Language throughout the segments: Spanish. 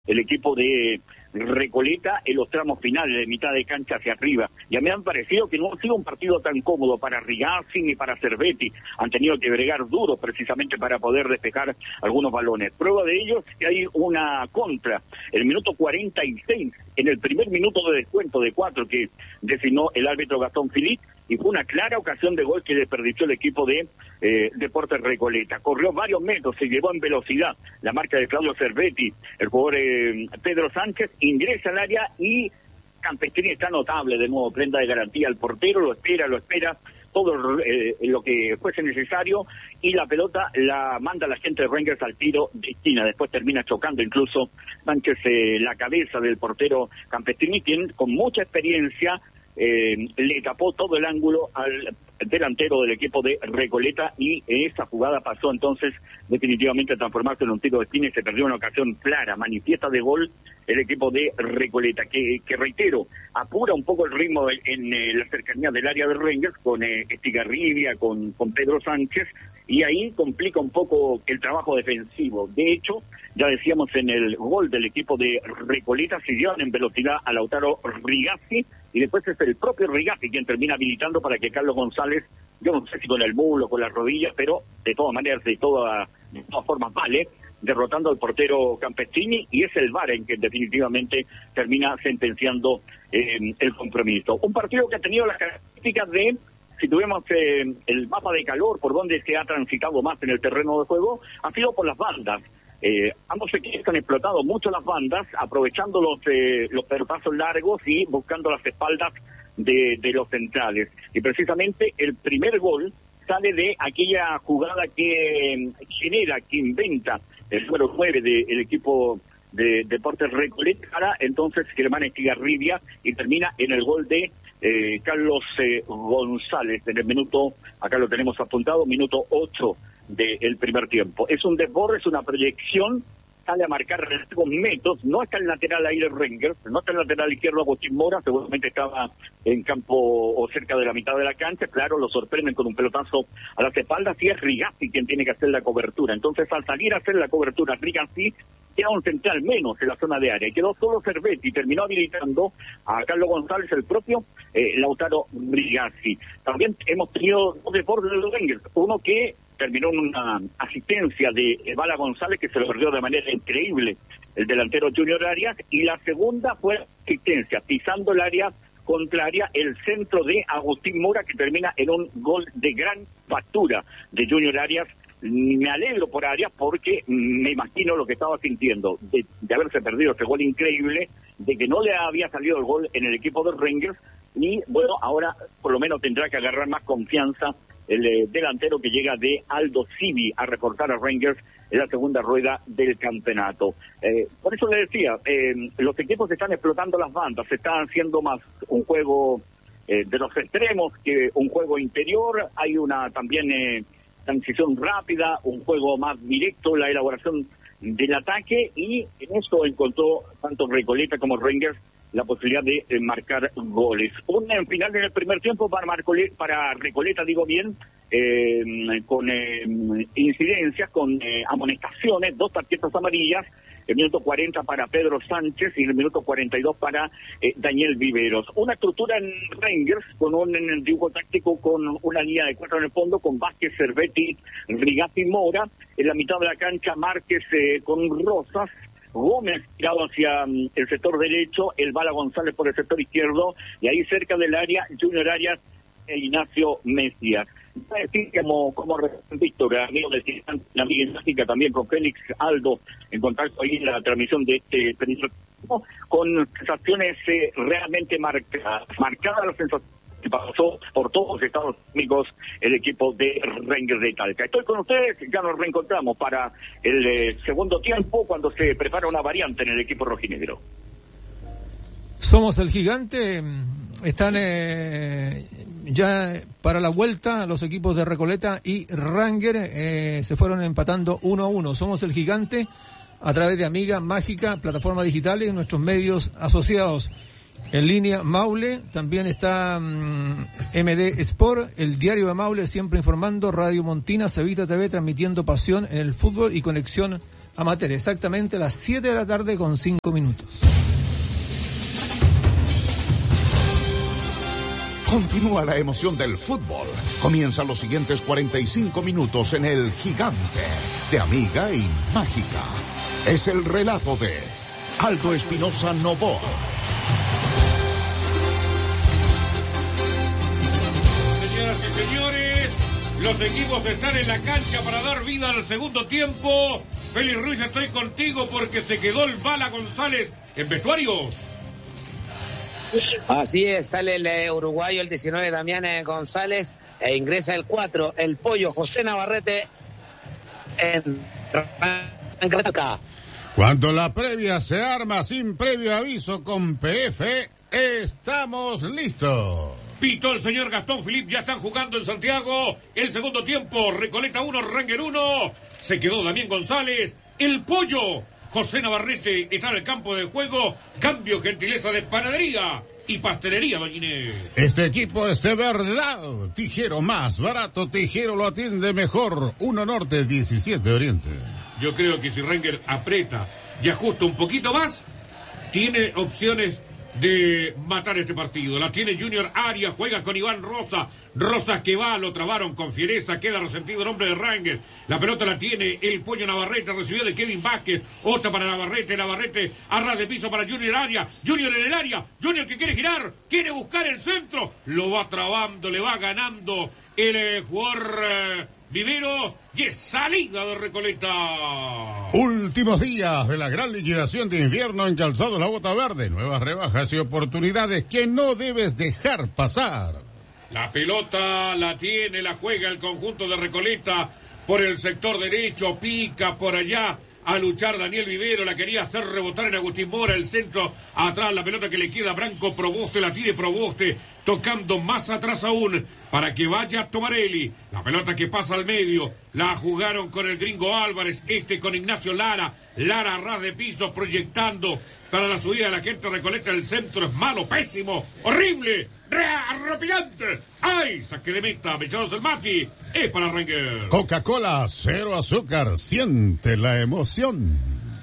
el equipo de Recoleta en los tramos finales de mitad de cancha hacia arriba. Ya me han parecido que no ha sido un partido tan cómodo para Rigazzi ni para Cervetti. Han tenido que bregar duro precisamente para poder despejar algunos balones. Prueba de ello es que hay una contra. El minuto 46, en el primer minuto de descuento de 4 que designó el árbitro Gastón Philipp, y fue una clara ocasión de gol que desperdició el equipo de Deportes Recoleta. Corrió varios metros, se llevó en velocidad la marca de Claudio Cervetti, el jugador Pedro Sánchez, ingresa al área y Campestrini está notable de nuevo, prenda de garantía al portero, lo espera, todo lo que fuese necesario, y la pelota la manda la gente de Rangers al tiro de esquina. Después termina chocando incluso Sánchez la cabeza del portero Campestrini, quien con mucha experiencia le tapó todo el ángulo al delantero del equipo de Recoleta, y esa jugada pasó entonces definitivamente a transformarse en un tiro de esquina y se perdió una ocasión clara, manifiesta de gol el equipo de Recoleta, que reitero, apura un poco el ritmo en la cercanía del área de Rangers con Estigarribia, con Pedro Sánchez, y ahí complica un poco el trabajo defensivo. De hecho, ya decíamos, en el gol del equipo de Recoleta siguieron en velocidad a Lautaro Rigazzi, y después es el propio Rigazzi quien termina habilitando para que Carlos González, yo no sé si con el muslo, con la rodilla, pero de todas maneras, de todas formas vale, derrotando al portero Campestrini, y es el VAR en que definitivamente termina sentenciando el compromiso. Un partido que ha tenido las características de, si tuvimos el mapa de calor, por donde se ha transitado más en el terreno de juego, ha sido por las bandas. Ambos equipos han explotado mucho las bandas, aprovechando los pelotazos largos y buscando las espaldas de los centrales. Y precisamente el primer gol sale de aquella jugada que genera, que inventa el número 9 del equipo de Deportes Recoleta, para entonces Germán Estigarribia, y termina en el gol de Carlos González en el minuto, acá lo tenemos apuntado, minuto 8 del primer tiempo. Es un desborde, es una proyección, sale a marcar con metros, no está el lateral ahí de Rangers, no está el lateral izquierdo Agustín Mora, seguramente estaba en campo o cerca de la mitad de la cancha, claro, lo sorprenden con un pelotazo a las espaldas, y es Rigazzi quien tiene que hacer la cobertura. Entonces, al salir a hacer la cobertura Rigazzi, queda un central menos en la zona de área, y quedó solo Cervetti, y terminó habilitando a Carlos González, el propio Lautaro Rigazzi. También hemos tenido dos desbordes de los Rangers, uno que terminó en una asistencia de Bala González, que se lo perdió de manera increíble el delantero Junior Arias, y la segunda fue asistencia, pisando el área contraria, el centro de Agustín Mora, que termina en un gol de gran factura de Junior Arias. Me alegro por Arias porque me imagino lo que estaba sintiendo de haberse perdido ese gol increíble, de que no le había salido el gol en el equipo de Rangers, y bueno, ahora por lo menos tendrá que agarrar más confianza el delantero que llega de Aldo Civi a reforzar a Rangers en la segunda rueda del campeonato. Por eso le decía, los equipos están explotando las bandas, se está haciendo más un juego de los extremos que un juego interior, hay una también transición rápida, un juego más directo, la elaboración del ataque, y en eso encontró tanto Recoleta como Rangers la posibilidad de marcar goles. Un final en el primer tiempo para Recoleta, digo bien, con incidencias, con amonestaciones, 2 tarjetas amarillas, el minuto 40 para Pedro Sánchez y el minuto 42 para Daniel Viveros. Una estructura en Rangers con un dibujo táctico con una línea de 4 en el fondo, con Vázquez, Cervetti, Rigazzi, Mora. En la mitad de la cancha Márquez con Rosas, Gómez tirado hacia el sector derecho, el Bala González por el sector izquierdo, y ahí cerca del área Junior Arias e Ignacio Mesías. Como Víctor, amigo del Gigante, la amiga gimnástica también con Félix Aldo, en contacto ahí en la transmisión de este pequeño, con sensaciones realmente marcadas la sensación que pasó por todos los estados técnicos el equipo de Rangers de Talca. Estoy con ustedes, ya nos reencontramos para el segundo tiempo, cuando se prepara una variante en el equipo rojinegro. Somos el Gigante, están ya para la vuelta los equipos de Recoleta y Rangers, se fueron empatando 1-1. Somos el Gigante a través de Amiga Mágica, plataformas digitales y nuestros medios asociados. En línea Maule, también está MD Sport, el diario de Maule siempre informando, Radio Montina, Cevita TV transmitiendo pasión en el fútbol y conexión Amateur, exactamente a las 7 de la tarde con 5 minutos. Continúa la emoción del fútbol. Comienzan los siguientes 45 minutos en El Gigante, de Amiga y Mágica. Es el relato de Aldo Espinosa Novoa. Señoras y señores, los equipos están en la cancha para dar vida al segundo tiempo. Félix Ruiz, estoy contigo porque se quedó el Bala González en vestuarios. Así es, sale el uruguayo, el 19, Damián González, e ingresa el 4, el pollo, José Navarrete, en acá. Cuando la previa se arma sin previo aviso con PF, estamos listos. Pito el señor Gastón Philippe, ya están jugando en Santiago el segundo tiempo. Recoleta 1, Ranger 1. Se quedó Damián González, el pollo. José Navarrete está en el campo de juego. Cambio, gentileza de panadería y pastelería, doña Inés. Este equipo es de verdad. Tijero más barato, Tijero lo atiende mejor. 1 Norte, 17 Oriente. Yo creo que si Ranger aprieta y ajusta un poquito más, tiene opciones de matar este partido. La tiene Junior Arias, juega con Iván Rosa. Rosa que va, lo trabaron con fiereza, queda resentido el hombre de Ranger. La pelota la tiene el pollo Navarrete, recibió de Kevin Vázquez. Otra para Navarrete, Navarrete a ras de piso para Junior Arias. Junior en el área, Junior que quiere girar, quiere buscar el centro, lo va trabando, le va ganando el jugador Viveros, y es salida de Recoleta. Últimos días de la gran liquidación de invierno en Calzado La Bota Verde. Nuevas rebajas y oportunidades que no debes dejar pasar. La pelota la tiene, la juega el conjunto de Recoleta por el sector derecho, pica por allá a luchar Daniel Vivero, la quería hacer rebotar en Agustín Mora, el centro atrás, la pelota que le queda a Branco Proboste, la tiene Proboste, tocando más atrás aún para que vaya Tomarelli, la pelota que pasa al medio, la jugaron con el gringo Álvarez, con Ignacio Lara a ras de piso, proyectando para la subida de la gente Recoleta, el centro es malo, pésimo, horrible, arrepillante. ¡Ay! Saque de meta, Mechados el Mati. Es para Ranger. Coca-Cola, 0 azúcar. Siente la emoción.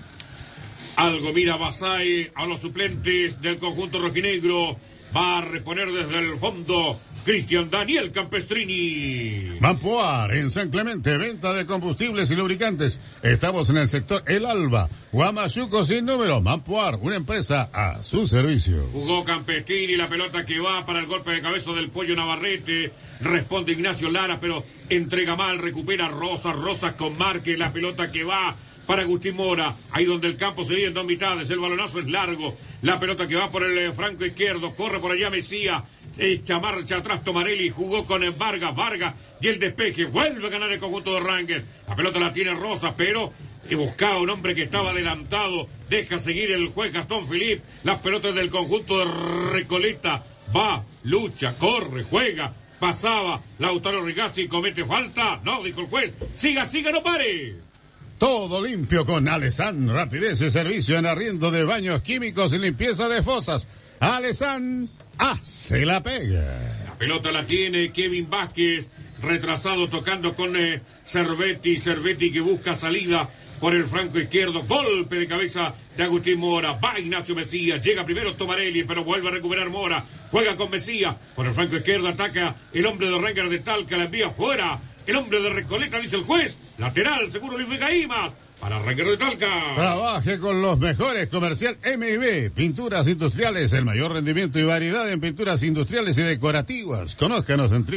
Algo mira Basay a los suplentes del conjunto rojinegro. Va a reponer desde el fondo Cristian Daniel Campestrini. Mampoar, en San Clemente, venta de combustibles y lubricantes. Estamos en el sector El Alba. Guamachuco sin número. Mampoar, una empresa a su servicio. Jugó Campestrini, la pelota que va para el golpe de cabeza del pollo Navarrete. Responde Ignacio Lara, pero entrega mal, recupera Rosas con Márquez, la pelota que va para Agustín Mora, ahí donde el campo se divide en dos mitades, el balonazo es largo, la pelota que va por el franco izquierdo, corre por allá Mesía, echa marcha atrás Tomarelli, jugó con Vargas y el despeje, vuelve a ganar el conjunto de Ranger, la pelota la tiene Rosas, pero buscaba un hombre que estaba adelantado, deja seguir el juez Gastón Philippe, las pelotas del conjunto de Recoleta, va, lucha, corre, juega, pasaba, Lautaro Rigazzi comete falta, no, dijo el juez, siga, no pare. Todo limpio con Alesan, rapidez y servicio en arriendo de baños químicos y limpieza de fosas. Alesan hace la pega. La pelota la tiene Kevin Vázquez, retrasado tocando con Cervetti que busca salida por el franco izquierdo, golpe de cabeza de Agustín Mora, va Ignacio Mesías, llega primero Tomarelli, pero vuelve a recuperar Mora, juega con Mesías, por el franco izquierdo ataca el hombre de Ranger de Talca, la envía fuera. El hombre de Recoleta, dice el juez. Lateral, seguro Luis Gaimas. Para Ranger de Talca. Trabaje con los mejores. Comercial M&B. Pinturas industriales. El mayor rendimiento y variedad en pinturas industriales y decorativas. Conózcanos en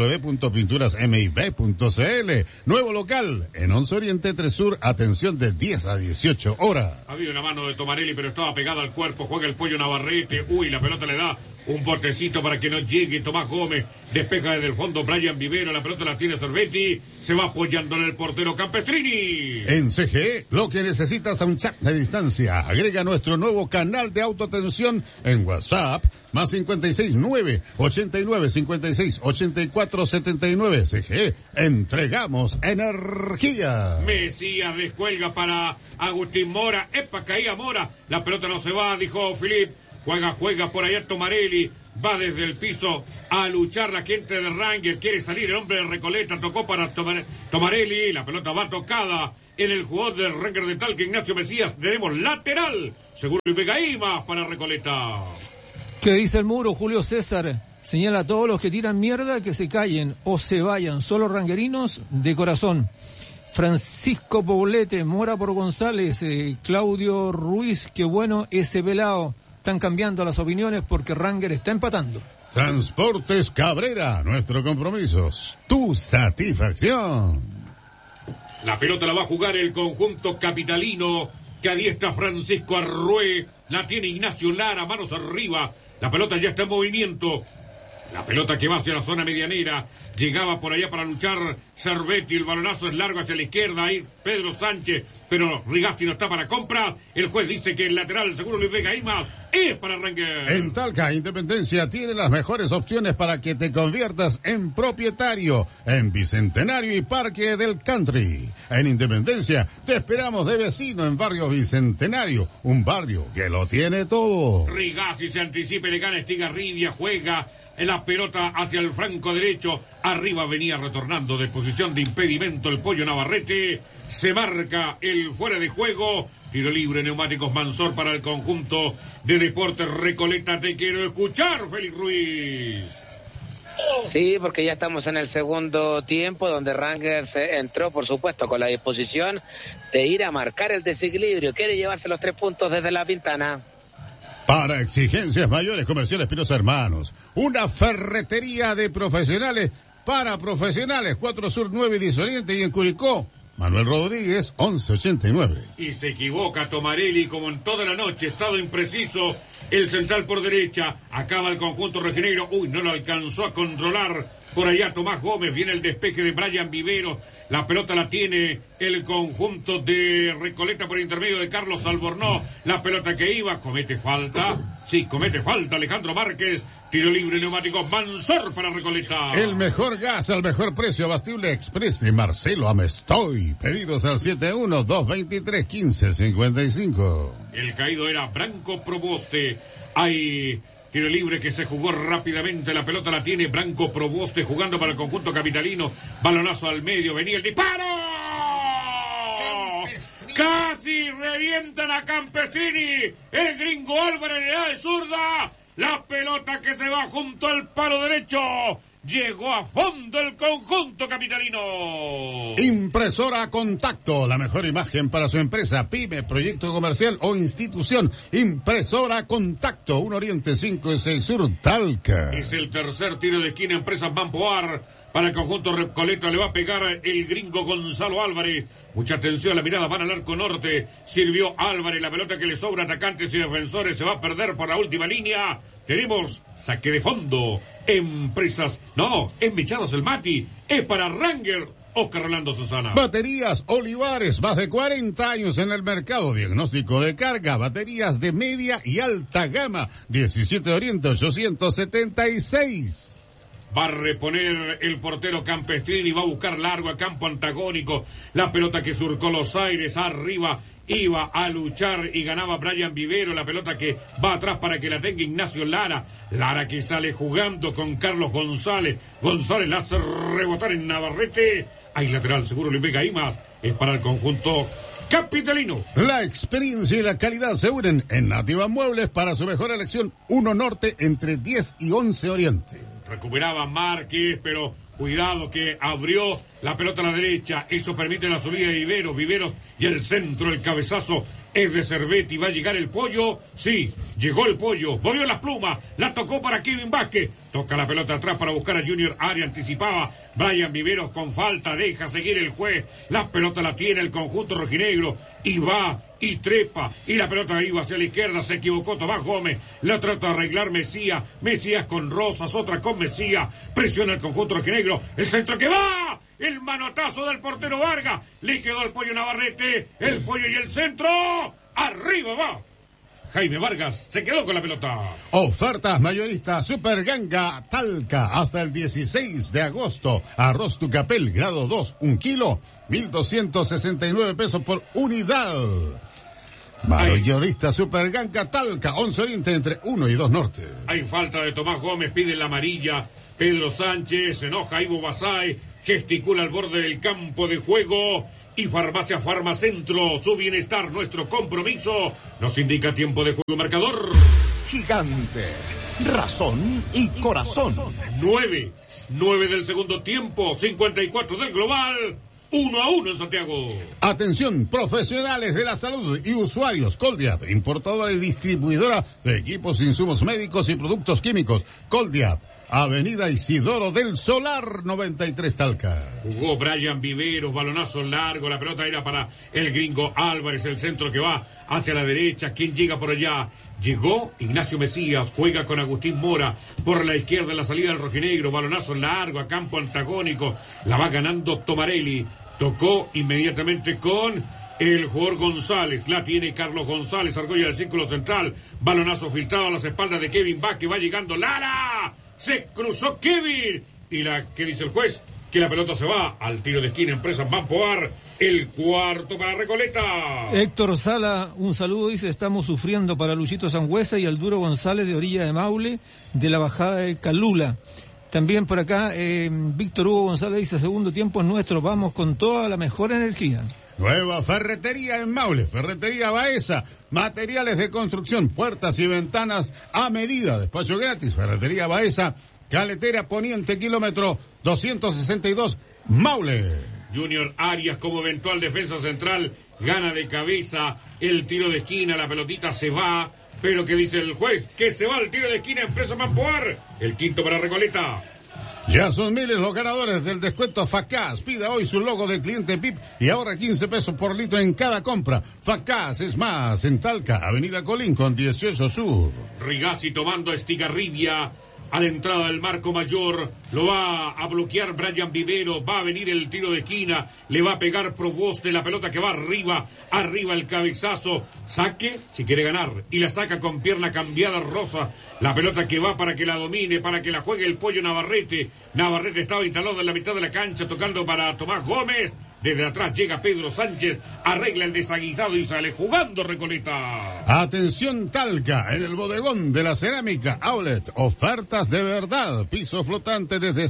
www.pinturasmib.cl. Nuevo local en 11 Oriente 3 Sur. Atención de 10 a 18 horas. Había una mano de Tomarelli, pero estaba pegada al cuerpo. Juega el pollo Navarrete. Uy, la pelota le da un botecito para que no llegue Tomás Gómez. Despeja desde el fondo Brian Vivero. La pelota la tiene Cervetti. Se va apoyando en el portero Campestrini. En CGE, lo que necesitas a un chat de distancia. Agrega nuestro nuevo canal de autoatención en WhatsApp. Más 569-89-56-84-79. CGE, entregamos energía. Mesías descuelga para Agustín Mora. Epa, caía Mora. La pelota no se va, dijo Philippe. Juega por allá Tomarelli, va desde el piso a luchar la gente de Ranger, quiere salir el hombre de Recoleta, tocó para Tomarelli, la pelota va tocada en el jugador del Ranger de Talca, Ignacio Mesías. Tenemos lateral, Seguro y Vega Ima para Recoleta. ¿Qué dice el muro? Julio César señala a todos los que tiran mierda que se callen o se vayan, solo ranguerinos de corazón. Francisco Poblete, Mora por González, Claudio Ruiz, qué bueno ese pelado. Están cambiando las opiniones porque Ranger está empatando. Transportes Cabrera, nuestro compromiso, tu satisfacción. La pelota la va a jugar el conjunto capitalino, que adiestra Francisco Arrué, la tiene Ignacio Lara, manos arriba, la pelota ya está en movimiento. La pelota que va hacia la zona medianera, llegaba por allá para luchar Cervetti, el balonazo es largo hacia la izquierda, ahí Pedro Sánchez, pero Rigasti no está para compras. El juez dice que el lateral Seguro Luis Vega Imas es para Ranger. En Talca, Independencia tiene las mejores opciones para que te conviertas en propietario en Bicentenario y Parque del Country. En Independencia te esperamos de vecino en Barrio Bicentenario, un barrio que lo tiene todo. Rigasti se anticipa, le gana Estigarribia, juega en la pelota hacia el flanco derecho. Arriba venía retornando de posición de impedimento el Pollo Navarrete. Se marca el fuera de juego. Tiro libre, Neumáticos Mansor para el conjunto de Deportes Recoleta. Te quiero escuchar, Félix Ruiz. Sí, porque ya estamos en el segundo tiempo, donde Ranger se entró, por supuesto, con la disposición de ir a marcar el desequilibrio. Quiere llevarse los 3 puntos desde la Pintana. Para exigencias mayores, Comercial Espinosa Hermanos, una ferretería de profesionales para profesionales, 4 Sur, 9 y 10 Oriente, y en Curicó, Manuel Rodríguez, 1189. Y se equivoca Tomarelli, como en toda la noche, estado impreciso, el central por derecha, acaba el conjunto rojinegro, no lo alcanzó a controlar. Por allá Tomás Gómez, viene el despeje de Brian Vivero, la pelota la tiene el conjunto de Recoleta por intermedio de Carlos Albornoz, la pelota que iba, comete falta Alejandro Márquez, tiro libre, Neumáticos Mansor para Recoleta. El mejor gas al mejor precio, Abastible Express de Marcelo Amestoy, pedidos al 71-223-1555. El caído era Branco Proboste, hay... Tiro libre que se jugó rápidamente, la pelota la tiene Branco Proboste jugando para el conjunto capitalino, balonazo al medio, venía el disparo. Casi revientan a Campestrini, el gringo Álvarez le da de zurda, la pelota que se va junto al palo derecho. Llegó a fondo el conjunto capitalino. Impresora Contacto, la mejor imagen para su empresa, pyme, proyecto comercial o institución. Impresora Contacto, 1 Oriente 5 y 6 Sur, Talca. Es el tercer tiro de esquina, Empresas Mampoar. Para el conjunto Recoleta le va a pegar el gringo Gonzalo Álvarez. Mucha atención, la mirada van al arco norte. Sirvió Álvarez, la pelota que le sobra atacantes y defensores se va a perder por la última línea. Tenemos saque de fondo. Empresas, es Mechados el Mati, es para Ranger, Oscar Rolando Susana. Baterías Olivares, más de 40 años en el mercado. Diagnóstico de carga, baterías de media y alta gama. 17 Oriente 876. Va a reponer el portero Campestrini, va a buscar largo a campo antagónico. La pelota que surcó los aires arriba, iba a luchar y ganaba Brian Vivero. La pelota que va atrás para que la tenga Ignacio Lara. Lara que sale jugando con Carlos González. González la hace rebotar en Navarrete. Hay lateral Seguro Luis Vega Imas. Es para el conjunto capitalino. La experiencia y la calidad se unen en Nativa Muebles para su mejor elección. 1 Norte entre 10 y 11 Oriente. Recuperaba Márquez, pero cuidado que abrió la pelota a la derecha. Eso permite la subida de Viveros y el centro, el cabezazo es de Cervetti. ¿Va a llegar el Pollo? Sí, llegó el Pollo. Movió las plumas, la tocó para Kevin Vázquez. Toca la pelota atrás para buscar a Junior Ari. Anticipaba Brian Viveros con falta. Deja seguir el juez. La pelota la tiene el conjunto rojinegro. Y va y trepa. Y la pelota iba hacia la izquierda. Se equivocó Tomás Gómez. La trata de arreglar Mesías. Mesías con Rosas. Otra con Mesías. Presiona el conjunto rojinegro. El centro que va. El manotazo del portero Vargas. Le quedó al Pollo Navarrete. El Pollo y el centro. Arriba va. Jaime Vargas se quedó con la pelota. Ofertas mayoristas Super Ganga Talca hasta el 16 de agosto. Arroz Tucapel grado 2, 1 kilo, 1,269 pesos por unidad. Mayorista Super Ganga Talca, 11 Oriente entre 1 y 2 Norte. Hay falta de Tomás Gómez, pide la amarilla. Pedro Sánchez, se enoja Ivo Basay, gesticula al borde del campo de juego. y Farmacia Farmacentro. Su bienestar, nuestro compromiso. Nos indica tiempo de juego marcador. Gigante, razón y corazón. 9 del segundo tiempo, 54 del global. 1-1 en Santiago. Atención, profesionales de la salud y usuarios. Coldiap, importadora y distribuidora de equipos, insumos médicos y productos químicos. Coldiap, Avenida Isidoro del Solar, 93 Talca. Jugó Brian Viveros, balonazo largo, la pelota era para el gringo Álvarez, el centro que va hacia la derecha. ¿Quién llega por allá? Llegó Ignacio Mesías, juega con Agustín Mora por la izquierda en la salida del rojinegro, balonazo largo a campo antagónico, la va ganando Tomarelli. Tocó inmediatamente con el jugador González. La tiene Carlos González. Argolla del círculo central. Balonazo filtrado a las espaldas de Kevin Vázquez. Va llegando Lara. Se cruzó Kevin. Y ¿qué dice el juez? Que la pelota se va al tiro de esquina. Empresa Mampoar. El cuarto para Recoleta. Héctor Sala, un saludo, dice: estamos sufriendo para Luchito Sangüesa y Alduro González de Orilla de Maule, de la bajada del Calula. También por acá, Víctor Hugo González dice: segundo tiempo es nuestro, vamos con toda la mejor energía. Nueva ferretería en Maule, Ferretería Baeza, materiales de construcción, puertas y ventanas a medida, despacho gratis. Ferretería Baeza, Caletera Poniente, kilómetro 262, Maule. Junior Arias como eventual defensa central, gana de cabeza el tiro de esquina, la pelotita se va. Pero ¿qué dice el juez? Que se va al tiro de esquina, Empresa Mampoar. El quinto para Recoleta. Ya son miles los ganadores del descuento Facaz. Pida hoy su logo de cliente PIP y ahorra 15 pesos por litro en cada compra. Facaz es más en Talca, Avenida Colín con 18 Sur. Rigazzi tomando a Estigarribia a la entrada del marco mayor. Lo va a bloquear Brian Vivero. Va a venir el tiro de esquina. Le va a pegar Proboste. La pelota que va arriba. Arriba el cabezazo. Saque si quiere ganar. Y la saca con pierna cambiada Rosa. La pelota que va para que la domine. Para que la juegue el Pollo Navarrete. Navarrete estaba instalado en la mitad de la cancha. Tocando para Tomás Gómez. Desde atrás llega Pedro Sánchez, arregla el desaguisado y sale jugando Recoleta. Atención Talca, en el bodegón de la cerámica Outlet, ofertas de verdad, piso flotante desde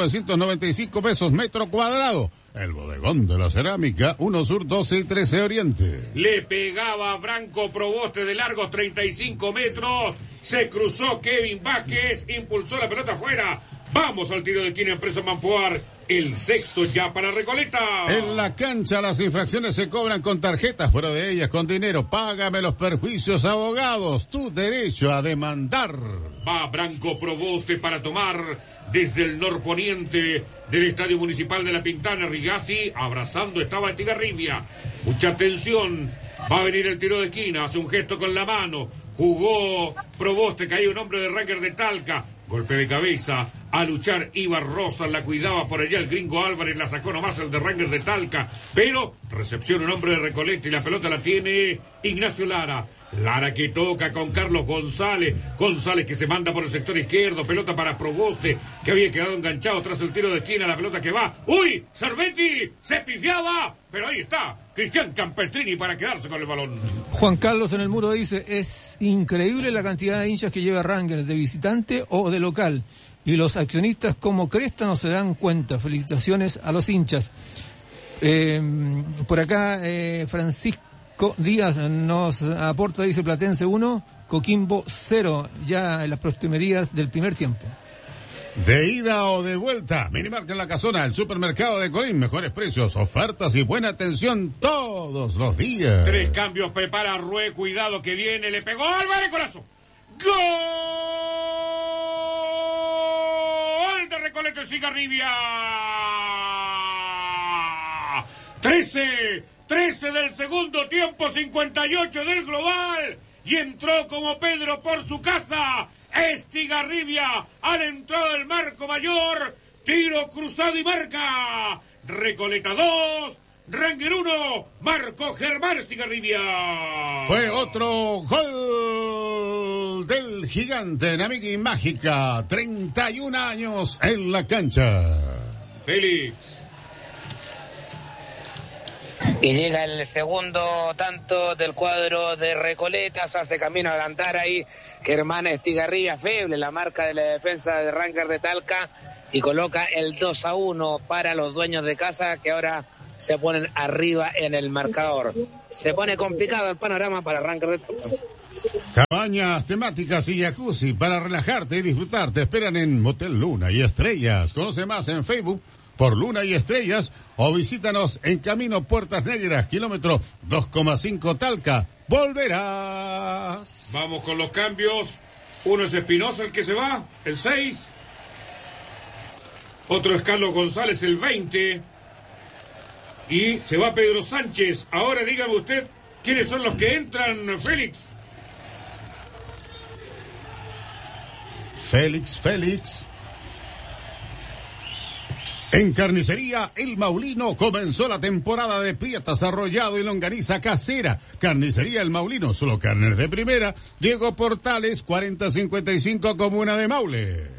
6.995 pesos metro cuadrado. El bodegón de la cerámica, 1 Sur 12 y 13 Oriente. Le pegaba a Branco Proboste de largos 35 metros, se cruzó Kevin Vázquez, impulsó la pelota afuera. Vamos al tiro de esquina, Empresa Mampoar. El sexto ya para Recoleta. En la cancha las infracciones se cobran con tarjetas, fuera de ellas con dinero. Págame los perjuicios, abogados. Tu derecho a demandar. Va Branco Proboste para tomar desde el norponiente del Estadio Municipal de La Pintana. Rigazzi abrazando estaba Estigarribia. Mucha atención. Va a venir el tiro de esquina. Hace un gesto con la mano. Jugó Proboste, caía un hombre de Ranger de Talca. Golpe de cabeza, a luchar iba Rosas, la cuidaba por allá el gringo Álvarez, la sacó nomás el de Rangers de Talca, pero recepciona un hombre de Recoleta y la pelota la tiene Ignacio Lara. Lara que toca con Carlos González, González que se manda por el sector izquierdo, pelota para Proboste, que había quedado enganchado tras el tiro de esquina, la pelota que va, ¡uy! Cervetti se pifiaba, pero ahí está, Cristian Campestrini para quedarse con el balón. Juan Carlos en el muro dice: es increíble la cantidad de hinchas que lleva Rangers, de visitante o de local, y los accionistas como cresta no se dan cuenta. Felicitaciones a los hinchas. Por acá Francisco Díaz nos aporta, dice: Platense 1, Coquimbo 0, ya en las postrimerías del primer tiempo. De ida o de vuelta, Minimarca en La Casona, el supermercado de Colín, mejores precios, ofertas y buena atención todos los días. 3 cambios, prepara Rue, cuidado que viene, le pegó Álvarez, golazo. ¡Gol de Recoleta Estigarribia! 13 del segundo tiempo, 58 del global, y entró como Pedro por su casa. Estigarribia a la entrada del marco mayor, tiro cruzado y marca. Recoleta 2, Ranger 1, marcó Germán Estigarribia. Fue otro gol del gigante en Amiga y Mágica, 31 años en la cancha. Félix. Y llega el segundo tanto del cuadro de Recoleta, se hace camino a adelantar ahí Germán Estigarribia, feble la marca de la defensa de Ranger de Talca, y coloca el 2-1 para los dueños de casa, que ahora se ponen arriba en el marcador. Se pone complicado el panorama para Ranger de Talca. Cabañas temáticas y jacuzzi para relajarte y disfrutar te esperan en Motel Luna y Estrellas. Conoce más en Facebook por Luna y Estrellas o visítanos en Camino Puertas Negras, kilómetro 2,5 Talca. Volverás. Vamos con los cambios. Uno es Espinosa, el que se va, el 6. Otro es Carlos González, el 20. Y se va Pedro Sánchez. Ahora dígame usted quiénes son los que entran, Félix. Félix. En Carnicería El Maulino comenzó la temporada de prietas, arrollado y longaniza casera. Carnicería El Maulino, solo carnes de primera. Diego Portales, 4055, Comuna de Maule.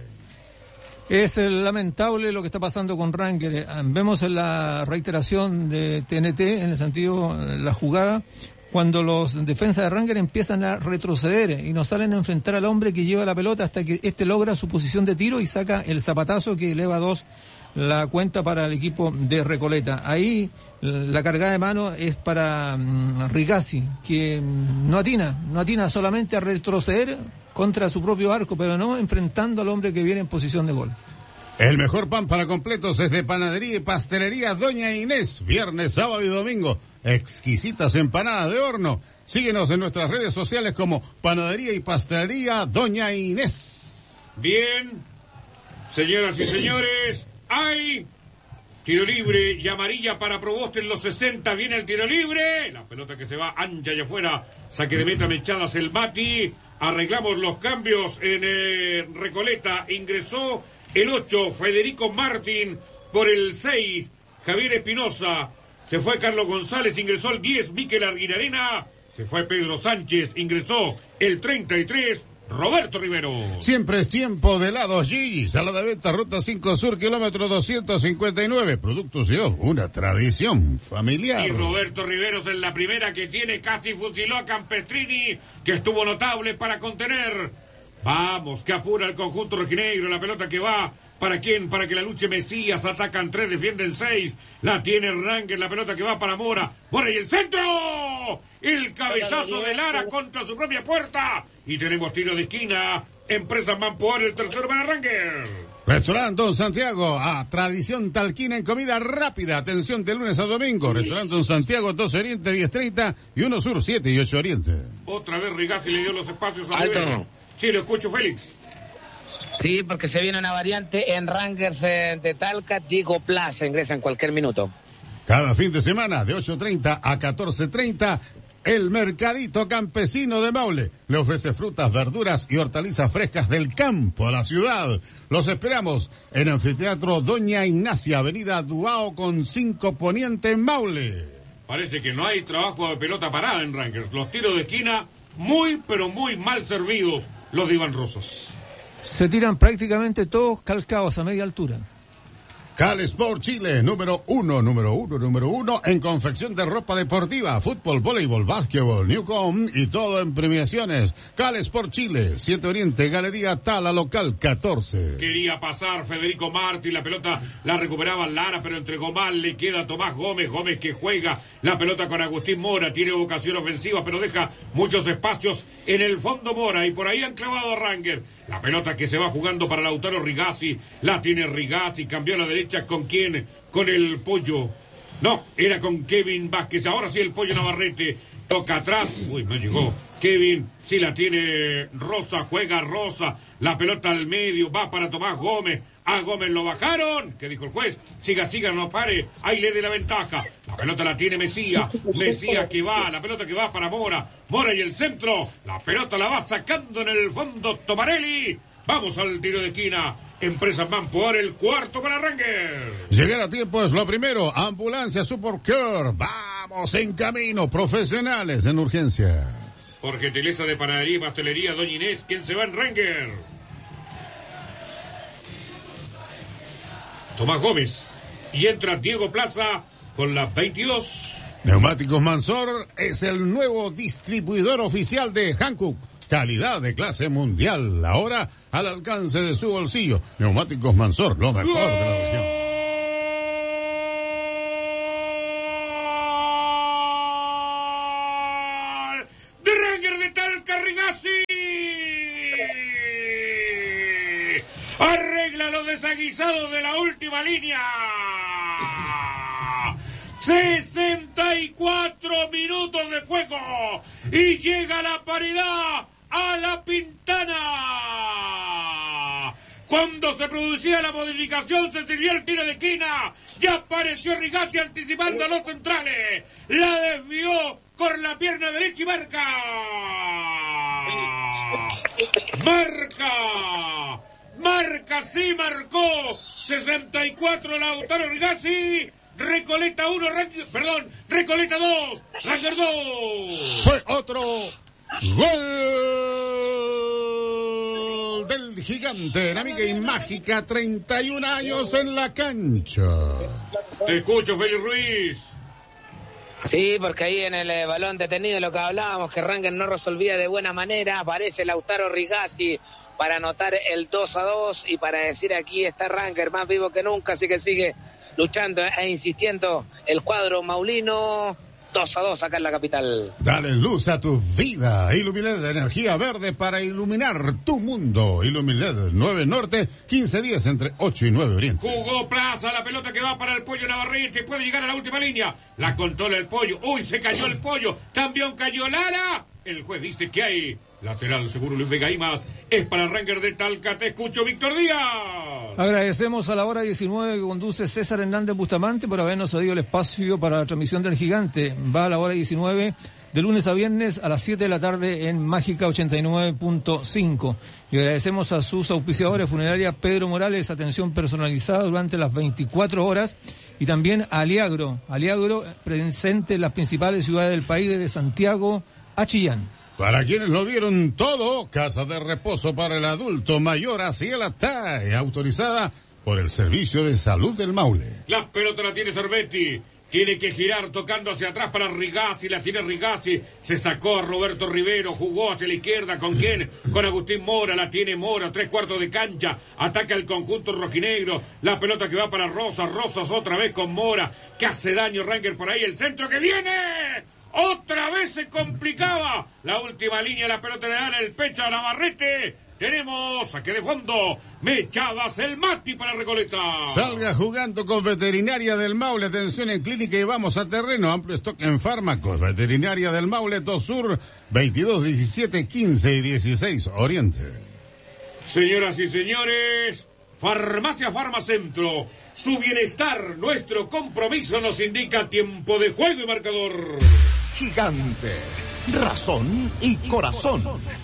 Es lamentable lo que está pasando con Ranger. Vemos en la reiteración de TNT, en el sentido, la jugada, cuando los defensas de Ranger empiezan a retroceder y no salen a enfrentar al hombre que lleva la pelota hasta que éste logra su posición de tiro y saca el zapatazo que eleva 2 la cuenta para el equipo de Recoleta. Ahí la cargada de mano es para Rigazzi, que no atina solamente a retroceder contra su propio arco, pero no enfrentando al hombre que viene en posición de gol. El mejor pan para completos es de Panadería y Pastelería Doña Inés. Viernes, sábado y domingo. Exquisitas empanadas de horno. Síguenos en nuestras redes sociales como Panadería y Pastelería Doña Inés. Bien, señoras y señores, hay tiro libre y amarilla para Proboste en los 60. Viene el tiro libre. La pelota que se va ancha y afuera. Saque de meta, Mechadas el Mati. Arreglamos los cambios en Recoleta. Ingresó el 8, Federico Martín. Por el 6, Javier Espinosa. Se fue Carlos González. Ingresó el 10, Miquel Arguinarena. Se fue Pedro Sánchez. Ingresó el 33, Roberto Rivero. Siempre es tiempo de helados Gigi. Sala de venta, Ruta 5 Sur, kilómetro 259. Productos Yo, una tradición familiar. Y Roberto Riveros en la primera que tiene, casi fusiló a Campestrini, que estuvo notable para contener. Vamos, que apura el conjunto rojinegro. La pelota que va, ¿para quién? Para que la luche Mesías. Atacan 3, defienden 6. La tiene Ranger, la pelota que va para Mora. Mora y el centro. El cabezazo de Lara contra su propia puerta. Y tenemos tiro de esquina. Empresa Mampoar, el tercero para Ranger. Restaurante Don Santiago, a tradición talquina en comida rápida. Atención de lunes a domingo. Restaurante Don Santiago, 12 Oriente, 10:30 y 1 Sur, 7 y 8 Oriente. Otra vez Rigazzi le dio los espacios a Alto. Sí, lo escucho, Félix. Sí, porque se viene una variante en Rangers de Talca. Diego Plaza ingresa en cualquier minuto. Cada fin de semana, de 8:30 a 14:30, el Mercadito Campesino de Maule le ofrece frutas, verduras y hortalizas frescas del campo a la ciudad. Los esperamos en Anfiteatro Doña Ignacia, Avenida Duao con 5 Poniente en Maule. Parece que no hay trabajo de pelota parada en Rangers. Los tiros de esquina muy, pero muy mal servidos, los de Iván Rosas. Se tiran prácticamente todos calcados a media altura. Cal Sport Chile, número uno en confección de ropa deportiva, fútbol, voleibol, básquetbol, Newcom y todo en premiaciones. Cal Sport Chile, 7 Oriente, Galería Tala, local 14. Quería pasar Federico Martí, la pelota la recuperaba Lara, pero entregó mal, le queda Tomás Gómez que juega la pelota con Agustín Mora, tiene vocación ofensiva, pero deja muchos espacios en el fondo Mora, y por ahí han clavado a Ranger. La pelota que se va jugando para Lautaro Rigazzi, la tiene Rigazzi, cambió a la derecha, ¿con quién? Con el Pollo. No, era con Kevin Vázquez, ahora sí el Pollo Navarrete, toca atrás, uy, no llegó. Kevin, sí la tiene Rosa, juega Rosa, la pelota al medio, va para Tomás Gómez, a Gómez lo bajaron, ¿qué dijo el juez? Siga, no pare, ahí le dé la ventaja, la pelota la tiene Mesías que va, la pelota que va para Mora y el centro, la pelota la va sacando en el fondo Tomarelli, vamos al tiro de esquina. Empresa Mampoar, el cuarto para Ranger. Llegar a tiempo es lo primero. Ambulancia Super Care. Vamos en camino. Profesionales en urgencias. Por gentileza de Panadería y Pastelería Doña Inés, ¿quién se va en Ranger? Tomás Gómez. Y entra Diego Plaza con las 22. Neumáticos Mansor es el nuevo distribuidor oficial de Hankook. Calidad de clase mundial, ahora al alcance de su bolsillo. Neumáticos Mansor, lo mejor de la región. Arregla los desaguisados de la última línea. 64 minutos de juego y llega la paridad a la Pintana. Cuando se producía la modificación, se sirvió el tiro de esquina. Ya apareció Rigatti anticipando a los centrales. La desvió con la pierna derecha y marca. Marca, sí marcó. 64 Lautaro Rigatti. Recoleta 2, Ranger 2. Fue otro gol del Gigante en Amiga y Mágica, 31 años en la cancha. Te escucho, Félix Ruiz. Sí, porque ahí en el balón detenido, lo que hablábamos, que Ranger no resolvía de buena manera, aparece Lautaro Rigatti para anotar el 2-2 y para decir aquí está Ranger más vivo que nunca, así que sigue luchando e insistiendo el cuadro maulino. 2-2 acá en la capital. Dale luz a tu vida. Ilumiled, energía verde para iluminar tu mundo. Ilumiled, 9 Norte, 1510 entre 8 y 9 Oriente. Jugó Plaza, la pelota que va para el Pollo Navarrete. Puede llegar a la última línea. La controla el Pollo. Uy, se cayó el Pollo. También cayó Lara. El juez dice que hay lateral seguro Luis Vega y más. Es para Ranger de Talca. Te escucho, Víctor Díaz. Agradecemos a la hora 19 que conduce César Hernández Bustamante por habernos cedido el espacio para la transmisión del Gigante. Va a la hora 19 de lunes a viernes a las 7 de la tarde en Mágica 89.5. Y agradecemos a sus auspiciadores, Funeraria Pedro Morales, atención personalizada durante las 24 horas. Y también a Aliagro presente en las principales ciudades del país, desde Santiago a Chillán. Para quienes lo dieron todo, casa de reposo para el adulto mayor hacia la TAE, autorizada por el Servicio de Salud del Maule. La pelota la tiene Cervetti. Tiene que girar tocando hacia atrás para Rigatti, la tiene Rigatti, se sacó a Roberto Rivero, jugó hacia la izquierda, ¿con quién? Con Agustín Mora, la tiene Mora, 3/4 de cancha, ataca el conjunto rojinegro, la pelota que va para Rosas otra vez con Mora, que hace daño Ranger por ahí, el centro que viene, otra vez se complicaba, la última línea, la pelota le da en el pecho a Navarrete. Tenemos saque de fondo, Mechadas el Mati para Recoleta. Salga jugando con Veterinaria del Maule, atención en clínica y vamos a terreno, amplio stock en fármacos. Veterinaria del Maule, 2 Sur, 22, 17, 15 y 16 Oriente. Señoras y señores, Farmacia Farmacentro, su bienestar, nuestro compromiso nos indica tiempo de juego y marcador. Gigante, razón y corazón.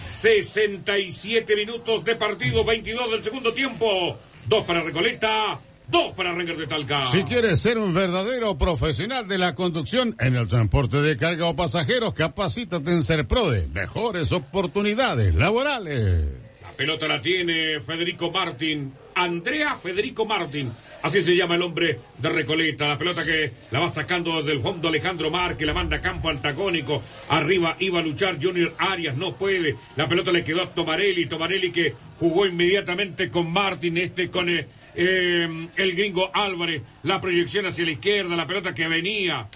67 minutos de partido, 22 del segundo tiempo. 2 para Recoleta, 2 para Ranger de Talca. Si quieres ser un verdadero profesional de la conducción en el transporte de carga o pasajeros, capacítate en Serprode. Mejores oportunidades laborales. La pelota la tiene Federico Martín. Andrea Federico Martín, así se llama el hombre de Recoleta. La pelota que la va sacando del fondo Alejandro Márquez, la manda a campo antagónico. Arriba iba a luchar Junior Arias, no puede. La pelota le quedó a Tomarelli que jugó inmediatamente con Martín, con el gringo Álvarez. La proyección hacia la izquierda, la pelota que venía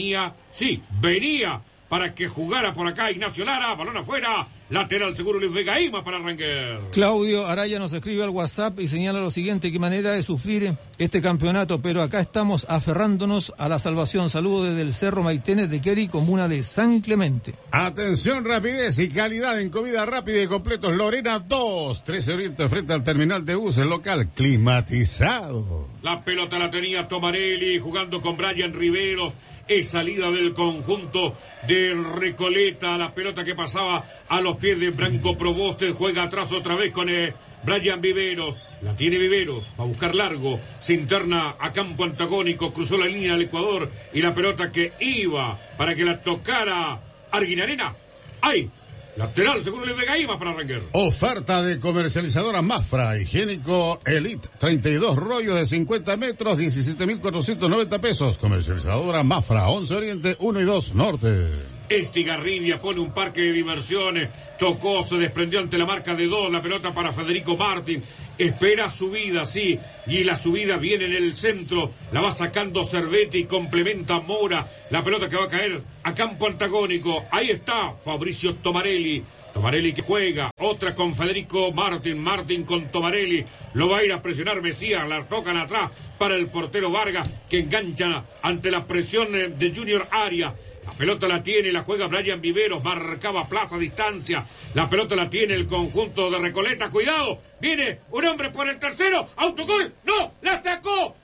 para que jugara por acá Ignacio Lara, balón afuera, lateral seguro Luis Vega Ima para Ranger. Claudio Araya nos escribe al WhatsApp y señala lo siguiente: qué manera de sufrir este campeonato, pero acá estamos aferrándonos a la salvación. Saludos desde el Cerro Maitenes de Queri, comuna de San Clemente. Atención, rapidez y calidad en comida rápida y completos. Lorena 2, 13 Oriente frente al terminal de buses local climatizado. La pelota la tenía Tomarelli jugando con Brian Riveros. Es salida del conjunto del Recoleta, la pelota que pasaba a los pies de Branco Proboste, juega atrás otra vez con Brian Viveros, la tiene Viveros, va a buscar largo, se interna a campo antagónico, cruzó la línea del Ecuador y la pelota que iba para que la tocara Arguinarena, ¡ay! Lateral, seguro Luis Vega Ima para Ranger. Oferta de comercializadora Mafra, higiénico Elite, 32 rollos de 50 metros, 17.490 pesos. Comercializadora Mafra, 11 Oriente, 1 y 2 Norte. Estigarribia pone un parque de diversiones, tocó, se desprendió ante la marca de 2, la pelota para Federico Martín, espera subida, sí, y la subida viene en el centro, la va sacando Cervetti y complementa Mora, la pelota que va a caer a campo antagónico, ahí está Fabricio Tomarelli, Tomarelli que juega, otra con Federico Martín con Tomarelli, lo va a ir a presionar Mesías, la tocan atrás para el portero Vargas, que engancha ante la presión de Junior Arias. La pelota la tiene, la juega Brian Viveros, marcaba plaza, distancia. La pelota la tiene el conjunto de Recoleta. Cuidado, viene un hombre por el tercero. Autogol, no, la sacó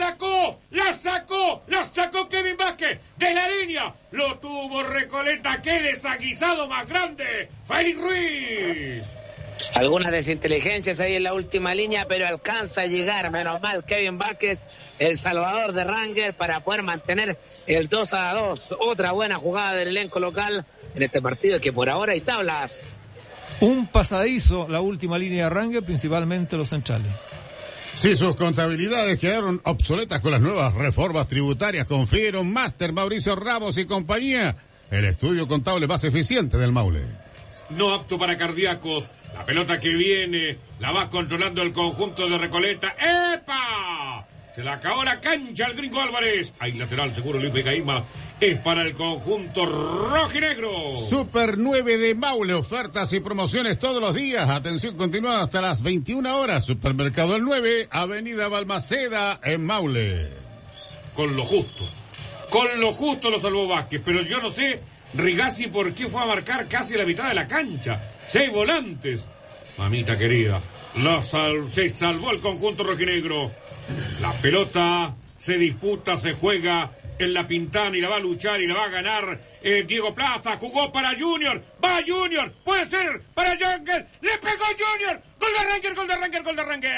Kevin Vázquez de la línea. Lo tuvo Recoleta, qué desaguisado más grande, Félix Ruiz. Algunas desinteligencias ahí en la última línea, pero alcanza a llegar, menos mal, Kevin Vázquez, el salvador de Rangers, para poder mantener el 2-2. Otra buena jugada del elenco local en este partido, que por ahora hay tablas. Un pasadizo la última línea de Rangers, principalmente los centrales. Sí, sus contabilidades quedaron obsoletas con las nuevas reformas tributarias. Confíen Máster Mauricio Ramos y compañía, el estudio contable más eficiente del Maule. No apto para cardíacos. La pelota que viene, la va controlando el conjunto de Recoleta. ¡Epa! Se la acabó la cancha el gringo Álvarez. Hay lateral seguro, Luis Becaima. Es para el conjunto rojinegro. Super 9 de Maule, ofertas y promociones todos los días. Atención continuada hasta las 21 horas. Supermercado El 9, Avenida Balmaceda, en Maule. Con lo justo lo salvó Vázquez, pero yo no sé, Rigazzi, por qué fue a marcar casi la mitad de la cancha. 6 volantes. Mamita querida, se salvó el conjunto rojinegro. La pelota se disputa, se juega en la Pintana y la va a luchar y la va a ganar Diego Plaza. Jugó para Junior, va Junior, puede ser para Rangers, le pegó Junior, gol de Rangers.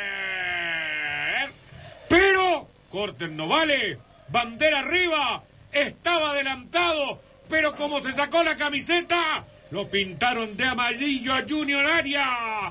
Pero corten no vale, bandera arriba, estaba adelantado, pero como se sacó la camiseta, lo pintaron de amarillo a Junior Arias